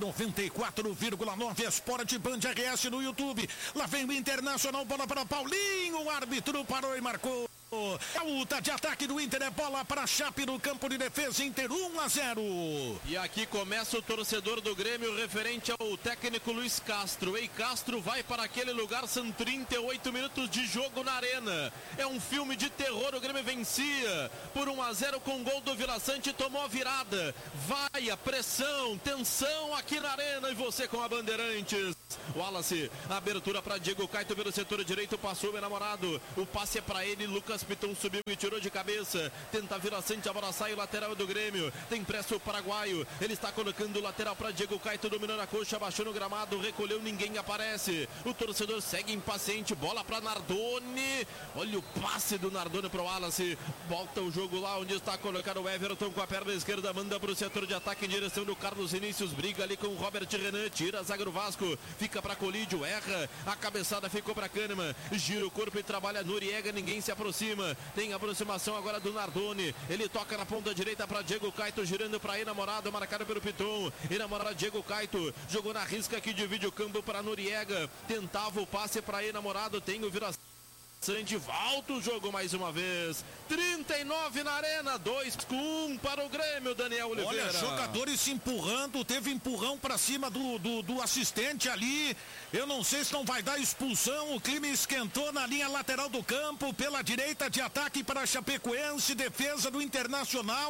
94,9, Sport Band RS no YouTube. Lá vem o Internacional, bola para Paulinho, o árbitro parou e marcou. A luta de ataque do Inter é bola para Chape no campo de defesa, Inter 1-0. E aqui começa o torcedor do Grêmio referente ao técnico Luiz Castro. Ei, Castro vai para aquele lugar, são 38 minutos de jogo na Arena. É um filme de terror, o Grêmio vencia por 1-0 com gol do Vila Sante e tomou a virada. Vai a pressão, tensão aqui na Arena e você com a Bandeirantes. Wallace, abertura para Diego Caito pelo setor direito, passou o enamorado. O passe é para ele, Lucas Piton subiu e tirou de cabeça. Tenta Vila Sante, a bola sai, o lateral do Grêmio. Tem pressa o paraguaio. Ele está colocando o lateral para Diego Caito, dominando a coxa, baixou no gramado, recolheu, ninguém aparece. O torcedor segue impaciente, bola para Nardoni. Olha o passe do Nardoni para o Wallace. Volta o jogo lá onde está colocado o Everton com a perna esquerda, manda para o setor de ataque em direção do Carlos Vinícius. Briga ali com o Robert Renan, tira a zaga do Vasco. Fica para Colídio, erra. A cabeçada ficou para Kahneman. Gira o corpo e trabalha Noriega, ninguém se aproxima. Tem aproximação agora do Nardoni. Ele toca na ponta direita para Diego Caito, girando para Enamorado, marcado pelo Piton. Enamorado, Diego Caito jogou na risca que divide o campo para Noriega. Tentava o passe para Enamorado. Tem o Vila Sante, volta o jogo mais uma vez. 39 na Arena, 2-1 para o Grêmio, Daniel Oliveira. Olha, jogadores se empurrando, teve empurrão para cima do assistente ali. Eu não sei se não vai dar expulsão. O clima esquentou na linha lateral do campo, pela direita de ataque para a Chapecoense, defesa do Internacional.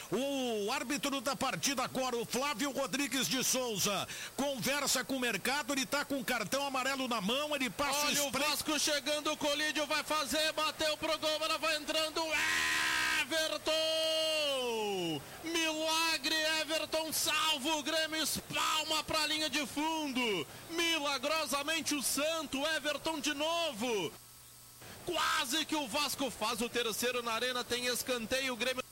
O árbitro da partida agora, o Flávio Rodrigues de Souza, conversa com o mercado, ele tá com o cartão amarelo na mão, ele passa. Olha o Vasco chegando, o Colídio vai fazer, bateu pro gol, ela vai entrando, Everton! Milagre, Everton salva o Grêmio, espalma pra linha de fundo, milagrosamente o santo, Everton de novo, quase que o Vasco faz o terceiro na Arena, tem escanteio, o Grêmio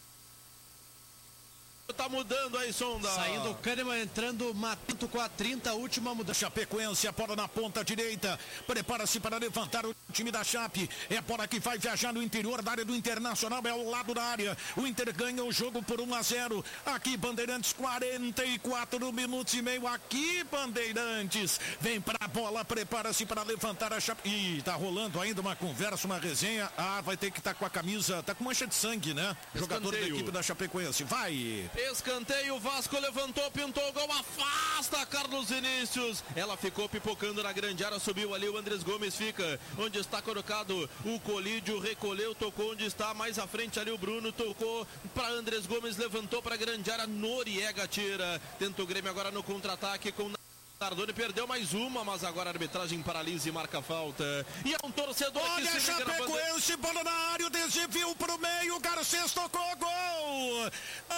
tá mudando aí, Sonda. Saindo o Kahneman, entrando Mato com a 30, última mudança. Chapecoense, a bola na ponta direita, prepara-se para levantar o time da Chape, é a bola que vai viajar no interior da área do Internacional, é ao lado da área, o Inter ganha o jogo por 1-0, aqui Bandeirantes, 44 minutos e meio, aqui Bandeirantes, vem para a bola, prepara-se para levantar a Chape, ih, tá rolando ainda uma conversa, uma resenha, vai ter que estar com a camisa, tá com mancha de sangue, né? Jogador da equipe da Chapecoense, vai! Escanteio, Vasco levantou, pintou o gol, afasta Carlos Vinícius. Ela ficou pipocando na grande área, subiu ali, o Andrés Gomes fica onde está colocado o Colídio, recolheu, tocou onde está, mais à frente ali o Bruno, tocou para Andrés Gomes, levantou para a grande área, Noriega tira. Tenta o Grêmio agora no contra-ataque com Nardoni, perdeu mais uma, mas agora a arbitragem paralisa e marca falta. E é um torcedor que se liga na Chapecoense, bola na área, o desvio pro meio, o Garcês tocou o gol.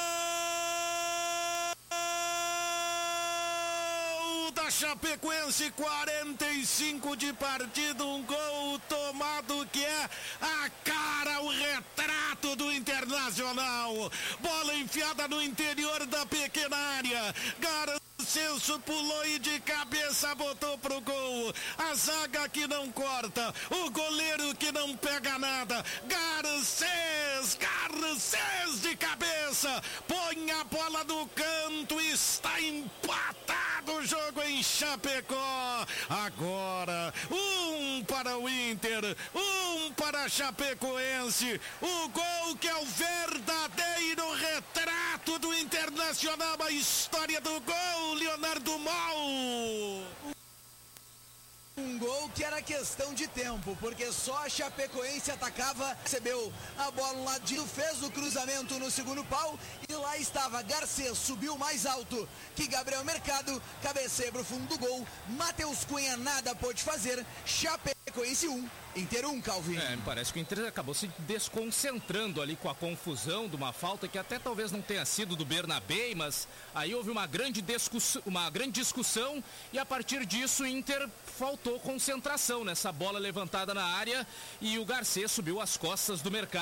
Da Chapecoense, 45 de partida, um gol tomado que é a cara, o retrato do Internacional. Bola enfiada no interior da pequena área. Celso pulou e de cabeça botou pro gol. A zaga que não corta, o goleiro que não pega nada. Garcês de cabeça, põe a bola no canto, está empatado o jogo em Chapecó. Agora, 1 para o Inter, 1 para a Chapecoense. O gol que é o verdadeiro retrato do Internacional, a história do gol, Leonardo Mol. Um gol que era questão de tempo, porque só a Chapecoense atacava, recebeu a bola no ladinho, fez o cruzamento no segundo pau e lá estava Garcês, subiu mais alto que Gabriel Mercado, cabeceia pro fundo do gol, Matheus Cunha nada pôde fazer, Chapecoense 1, Inter 1, Calvin. Me parece que o Inter acabou se desconcentrando ali com a confusão de uma falta que até talvez não tenha sido do Bernabé, mas aí houve uma grande discussão e a partir disso o Inter faltou concentração nessa bola levantada na área e o Garcês subiu às costas do Mercado.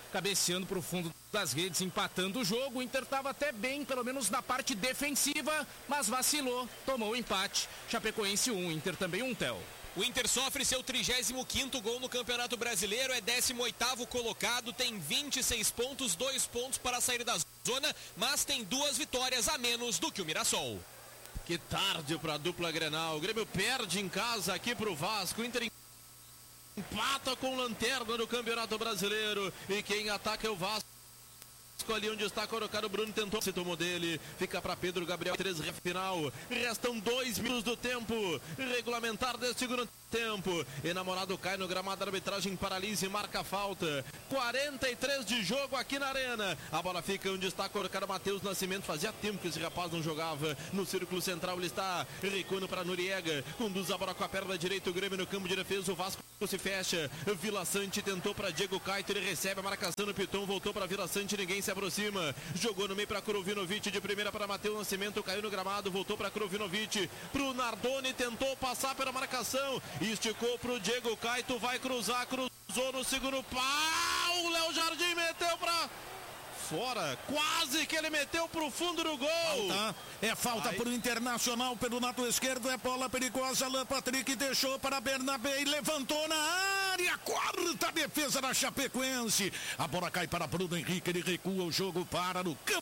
cabeceando para o fundo das redes, empatando o jogo. O Inter estava até bem, pelo menos na parte defensiva, mas vacilou, tomou o empate. Chapecoense 1, Inter também 1, Theo. O Inter sofre seu 35º gol no Campeonato Brasileiro, é 18º colocado, tem 26 pontos, 2 pontos para sair da zona, mas tem 2 vitórias a menos do que o Mirassol. Que tarde para a dupla Grenal. O Grêmio perde em casa aqui para o Vasco. O Inter empata com lanterna no Campeonato Brasileiro. E quem ataca é o Vasco. Ali onde está colocado o Bruno, tentou, se tomou dele, fica para Pedro Gabriel, 3 final, restam 2 minutos do tempo regulamentar deste segundo tempo, enamorado cai no gramado, a arbitragem paralisa e marca a falta, 43 de jogo aqui na arena, a bola fica onde está colocado o Matheus Nascimento, fazia tempo que esse rapaz não jogava, no círculo central ele está recuando para Noriega, conduz a bola com a perna direita, o Grêmio no campo de defesa, o Vasco se fecha, Vila Sante tentou para Diego Caito, ele recebe a marcação no Piton, voltou para Vila Sante, ninguém se aproxima, jogou no meio para Krovinovic, de primeira para Matheus Nascimento, caiu no gramado, voltou para Krovinovic, pro Nardoni, tentou passar pela marcação, esticou pro Diego Caito, vai cruzar, cruzou no segundo pau, o Léo Jardim meteu para fora, quase que ele meteu pro fundo do gol. Falta pro Internacional pelo lado esquerdo, é bola perigosa, Alan Patrick deixou para Bernabé e levantou na área, quarta defesa da Chapecoense, a bola cai para Bruno Henrique, ele recua, o jogo para no campo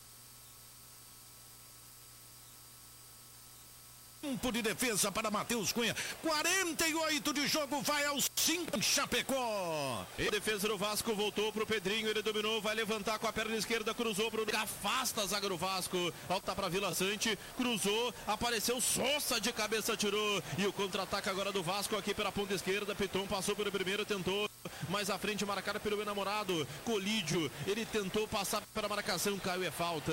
de defesa para Matheus Cunha, 48 de jogo, vai aos 5 Chapecó. E defesa do Vasco voltou pro Pedrinho, ele dominou, vai levantar com a perna esquerda, cruzou pro afasta a zaga do Vasco, volta para Vila Sante, cruzou, apareceu Sousa de cabeça, tirou, e o contra-ataque agora do Vasco aqui pela ponta esquerda, Piton passou pelo primeiro, tentou mais à frente, marcada pelo enamorado Colídio, ele tentou passar pela marcação, caiu, é falta,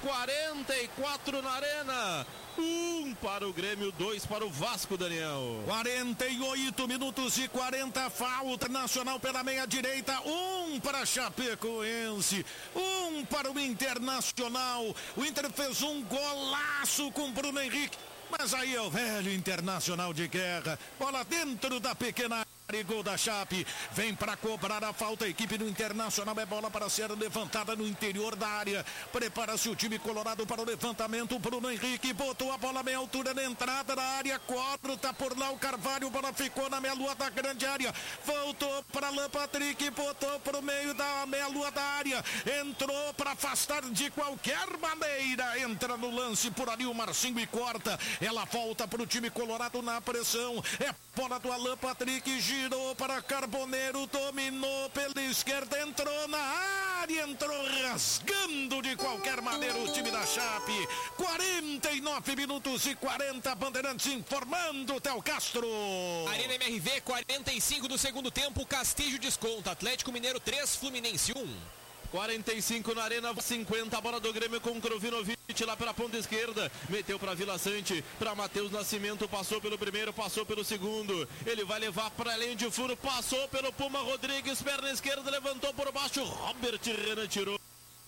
44 na arena, 1 para o Grêmio, 2 para o Vasco, Daniel. 48 minutos e 40, falta Nacional pela meia direita, 1 para Chapecoense, 1 para o Internacional. O Inter fez um golaço com Bruno Henrique, mas aí é o velho Internacional de guerra, bola dentro da pequena área. Gol da Chape, vem para cobrar a falta, a equipe do Internacional, é bola para ser levantada no interior da área, prepara-se o time colorado para o levantamento, Bruno Henrique botou a bola meia altura na entrada da área, corta por lá o Carvalho, bola ficou na meia-lua da grande área, voltou para Alan Patrick, botou para o meio da meia-lua da área, entrou para afastar de qualquer maneira, entra no lance por ali o Marcinho e corta, ela volta para o time colorado na pressão, é bola do Alan Patrick, girou para Carboneiro, dominou pela esquerda, entrou na área, entrou rasgando de qualquer maneira o time da Chape. 49 minutos e 40, Bandeirantes informando, Theo Castro. Arena MRV, 45 do segundo tempo, Castilho desconta, Atlético Mineiro 3, Fluminense 1. 45 na arena, 50, a bola do Grêmio com Krovinovic lá pela ponta esquerda, meteu para Vila Sante, para Matheus Nascimento, passou pelo primeiro, passou pelo segundo, ele vai levar para além de furo, passou pelo Puma Rodrigues, perna esquerda, levantou por baixo, Robert Renan tirou.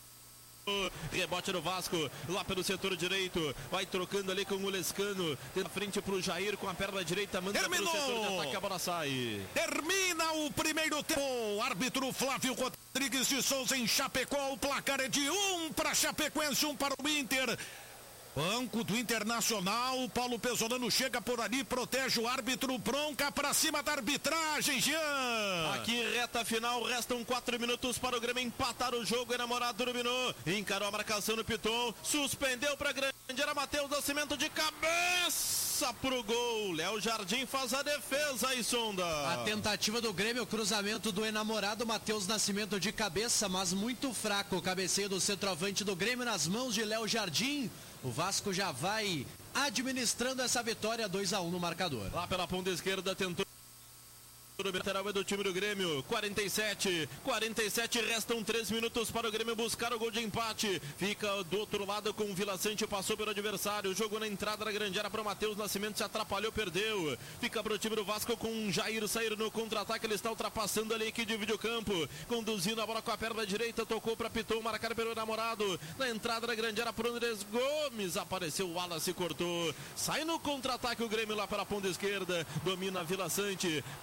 Rebote do Vasco, lá pelo setor direito, vai trocando ali com o Lescano, na frente pro Jair com a perna direita, manda pro setor de ataque, a bola sai. Termina o primeiro tempo, árbitro Flávio Rodrigues de Souza em Chapecó, o placar é de 1 para Chapecoense, 1 para o Inter. Banco do Internacional, Paulo Pesolano chega por ali, protege o árbitro, bronca pra cima da arbitragem, Jean. Aqui reta final, restam 4 minutos para o Grêmio empatar o jogo, enamorado dominou, encarou a marcação no Piton, suspendeu pra grande, era Matheus Nascimento de cabeça pro gol, Léo Jardim faz a defesa e sonda. A tentativa do Grêmio, o cruzamento do enamorado Matheus Nascimento de cabeça, mas muito fraco, o cabeceio do centroavante do Grêmio nas mãos de Léo Jardim. O Vasco já vai administrando essa vitória, 2-1 no marcador. Lá pela ponta esquerda tentou o lateral é do time do Grêmio, 47, restam 3 minutos para o Grêmio buscar o gol de empate, fica do outro lado com o Vila Sante, passou pelo adversário, jogou na entrada da grande área para o Matheus Nascimento, se atrapalhou, perdeu, fica para o time do Vasco com o Jair sair no contra-ataque, ele está ultrapassando ali que divide o campo, conduzindo a bola com a perna direita, tocou para Piton, marcado pelo namorado, na entrada da grande área para o Andrés Gomes, apareceu o Wallace, cortou, sai no contra-ataque o Grêmio lá pela ponta esquerda, domina a Vila Sante, tem a passagem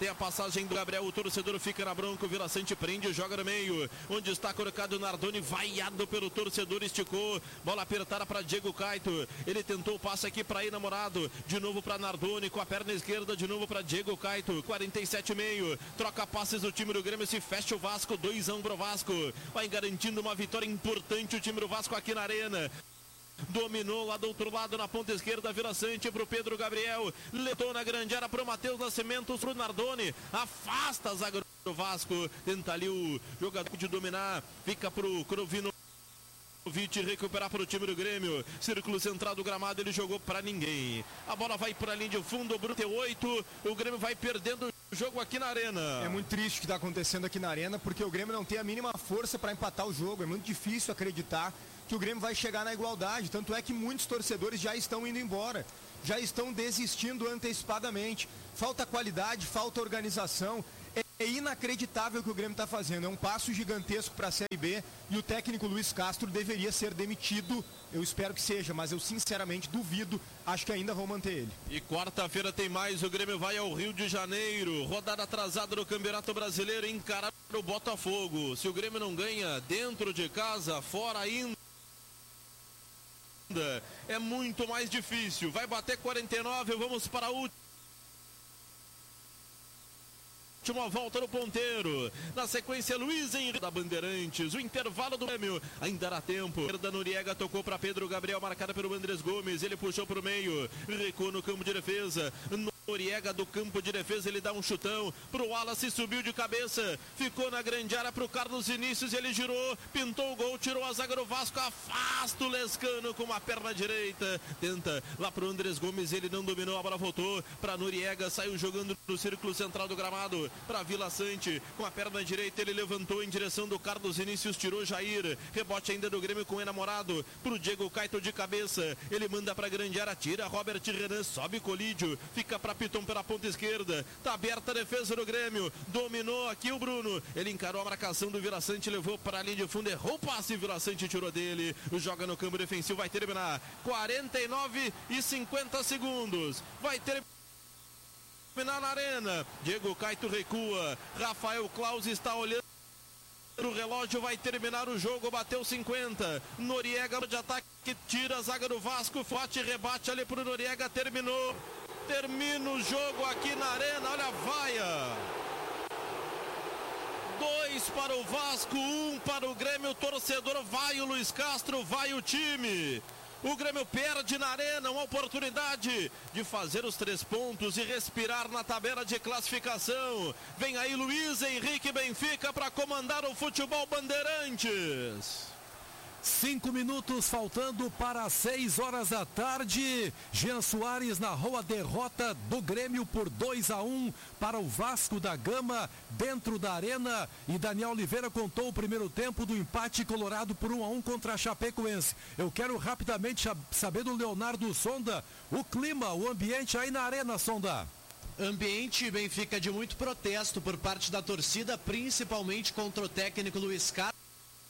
marcagem do Gabriel, o torcedor fica na bronca, o Vila Sante prende, joga no meio, onde está colocado o Nardoni, vaiado pelo torcedor, esticou, bola apertada para Diego Caito, ele tentou o passe aqui para Namorado, de novo para Nardoni, com a perna esquerda, de novo para Diego Caito, 47,5, troca passes do time do Grêmio, se fecha o Vasco, 2-1 pro Vasco, vai garantindo uma vitória importante o time do Vasco aqui na Arena. Dominou lá do outro lado na ponta esquerda, Vila Sante pro Pedro Gabriel, letou na grande área pro Matheus Nascimento, pro Nardoni, afasta a zaga do Vasco, tenta ali o jogador de dominar, fica pro Crovino recuperar para o time do Grêmio, círculo central do gramado, ele jogou para ninguém, a bola vai para a linha de fundo, o Bruno 8, o Grêmio vai perdendo o jogo aqui na Arena. É muito triste o que está acontecendo aqui na Arena, porque o Grêmio não tem a mínima força para empatar o jogo, é muito difícil acreditar que o Grêmio vai chegar na igualdade, tanto é que muitos torcedores já estão indo embora, já estão desistindo antecipadamente, falta qualidade, falta organização. É inacreditável o que o Grêmio está fazendo, é um passo gigantesco para a Série B e o técnico Luiz Castro deveria ser demitido, eu espero que seja, mas eu sinceramente duvido, acho que ainda vão manter ele. E quarta-feira tem mais, o Grêmio vai ao Rio de Janeiro, rodada atrasada no Campeonato Brasileiro, encarar o Botafogo, se o Grêmio não ganha dentro de casa, fora ainda, é muito mais difícil, vai bater 49, vamos para a última volta no ponteiro, na sequência Luiz Henrique da Bandeirantes, o intervalo do Grêmio, ainda dá tempo, Herda Noriega tocou para Pedro Gabriel, marcada pelo Andrés Gomes, ele puxou para o meio, recuou no campo de defesa, Noriega do campo de defesa, ele dá um chutão pro Wallace, subiu de cabeça, ficou na grande área pro Carlos Vinícius, ele girou, pintou o gol, tirou a zaga do Vasco, afasta o Lescano com a perna direita, tenta lá pro Andrés Gomes, ele não dominou, a bola voltou pra Noriega, saiu jogando no círculo central do gramado, para Vila Sante, com a perna direita, ele levantou em direção do Carlos Vinícius, tirou Jair, rebote ainda do Grêmio com o Enamorado, pro Diego Caito de cabeça, ele manda pra grande área, tira Robert Renan, sobe Colídio, fica pra Piton pela ponta esquerda, tá aberta a defesa do Grêmio, dominou aqui o Bruno, ele encarou a marcação do Vila Sante, levou para a linha de fundo, errou o passe, Vila Sante tirou dele, joga no campo defensivo, vai terminar 49 e 50 segundos, vai terminar na Arena, Diego Caito recua, Rafael Claus está olhando o relógio, vai terminar o jogo, bateu 50, Noriega de ataque, tira a zaga do Vasco, forte rebate ali pro Noriega, termina o jogo aqui na Arena, olha a vaia, 2 para o Vasco, 1 para o Grêmio, torcedor, vai o Luiz Castro, vai o time. O Grêmio perde na Arena uma oportunidade de fazer os 3 pontos e respirar na tabela de classificação. Vem aí Luiz Henrique Benfica para comandar o futebol Bandeirantes. 5 minutos faltando para 6 horas da tarde. Jean Soares narrou a derrota do Grêmio por 2-1 para o Vasco da Gama dentro da Arena. E Daniel Oliveira contou o primeiro tempo do empate colorado por 1-1 contra a Chapecoense. Eu quero rapidamente saber do Leonardo Sonda o clima, o ambiente aí na Arena, Sonda. Ambiente, Benfica, de muito protesto por parte da torcida, principalmente contra o técnico Luiz Castro.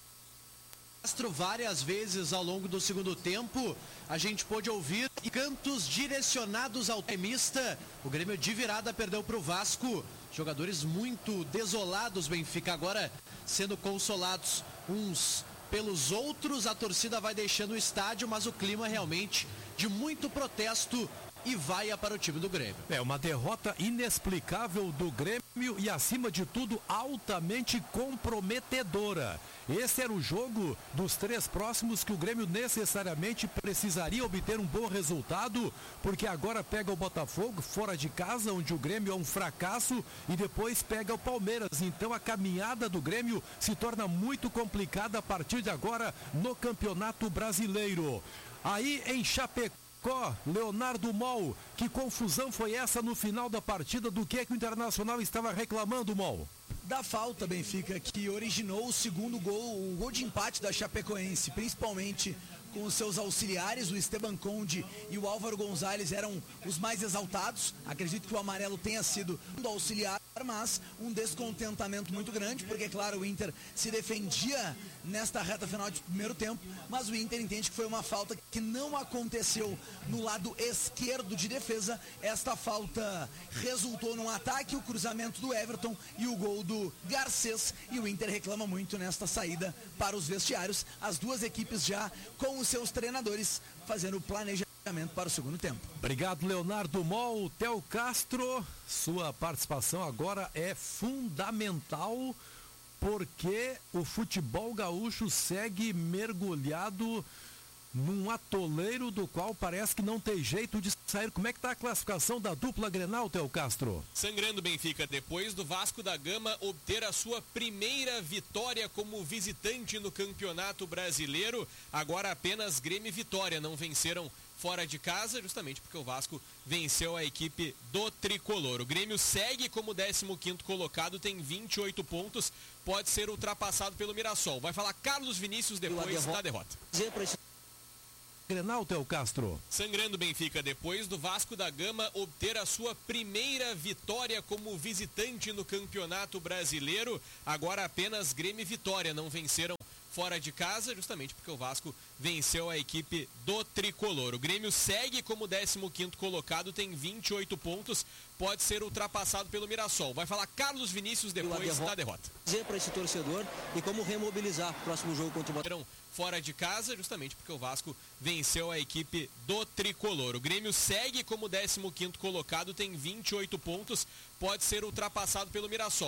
Várias vezes ao longo do segundo tempo, a gente pôde ouvir cantos direcionados ao gremista. O Grêmio de virada perdeu para o Vasco. Jogadores muito desolados, Benfica, agora sendo consolados uns pelos outros. A torcida vai deixando o estádio, mas o clima realmente de muito protesto e vaia para o time do Grêmio. É uma derrota inexplicável do Grêmio e, acima de tudo, altamente comprometedora. Esse era o jogo dos 3 próximos que o Grêmio necessariamente precisaria obter um bom resultado, porque agora pega o Botafogo fora de casa, onde o Grêmio é um fracasso, e depois pega o Palmeiras. Então a caminhada do Grêmio se torna muito complicada a partir de agora no Campeonato Brasileiro. Aí em Chapecó, Leonardo Mol, que confusão foi essa no final da partida? Do que o Internacional estava reclamando, Mol? Da falta, Benfica, que originou o segundo gol, o gol de empate da Chapecoense, principalmente com os seus auxiliares, o Esteban Conde e o Álvaro Gonzalez eram os mais exaltados. Acredito que o amarelo tenha sido do auxiliar, mas um descontentamento muito grande, porque, claro, o Inter se defendia nesta reta final de primeiro tempo, mas o Inter entende que foi uma falta que não aconteceu no lado esquerdo de defesa. Esta falta resultou num ataque, o cruzamento do Everton e o gol do Garcês, e o Inter reclama muito nesta saída para os vestiários. As duas equipes já com os seus treinadores fazendo o planejamento para o segundo tempo. Obrigado, Leonardo Mol. Theo Castro, sua participação agora é fundamental, porque o futebol gaúcho segue mergulhado num atoleiro do qual parece que não tem jeito de sair. Como é que está a classificação da dupla Grenal, Theo Castro? Sangrando Benfica, depois do Vasco da Gama obter a sua primeira vitória como visitante no Campeonato Brasileiro, agora apenas Grêmio e Vitória não venceram fora de casa, justamente porque o Vasco venceu a equipe do Tricolor. O Grêmio segue como 15º colocado, tem 28 pontos, pode ser ultrapassado pelo Mirassol. Vai falar Carlos Vinícius depois da derrota. Grenal, Theo Castro. Sangrando Benfica, depois do Vasco da Gama obter a sua primeira vitória como visitante no Campeonato Brasileiro, agora apenas Grêmio e Vitória não venceram fora de casa, justamente porque o Vasco venceu a equipe do Tricolor. O Grêmio segue como 15º colocado, tem 28 pontos, pode ser ultrapassado pelo Mirassol. Vai falar Carlos Vinícius depois da derrota. Dizer para esse torcedor e como remobilizar o próximo jogo contra o Botafogo. Fora de casa, justamente porque o Vasco venceu a equipe do Tricolor. O Grêmio segue como 15º colocado, tem 28 pontos, pode ser ultrapassado pelo Mirassol.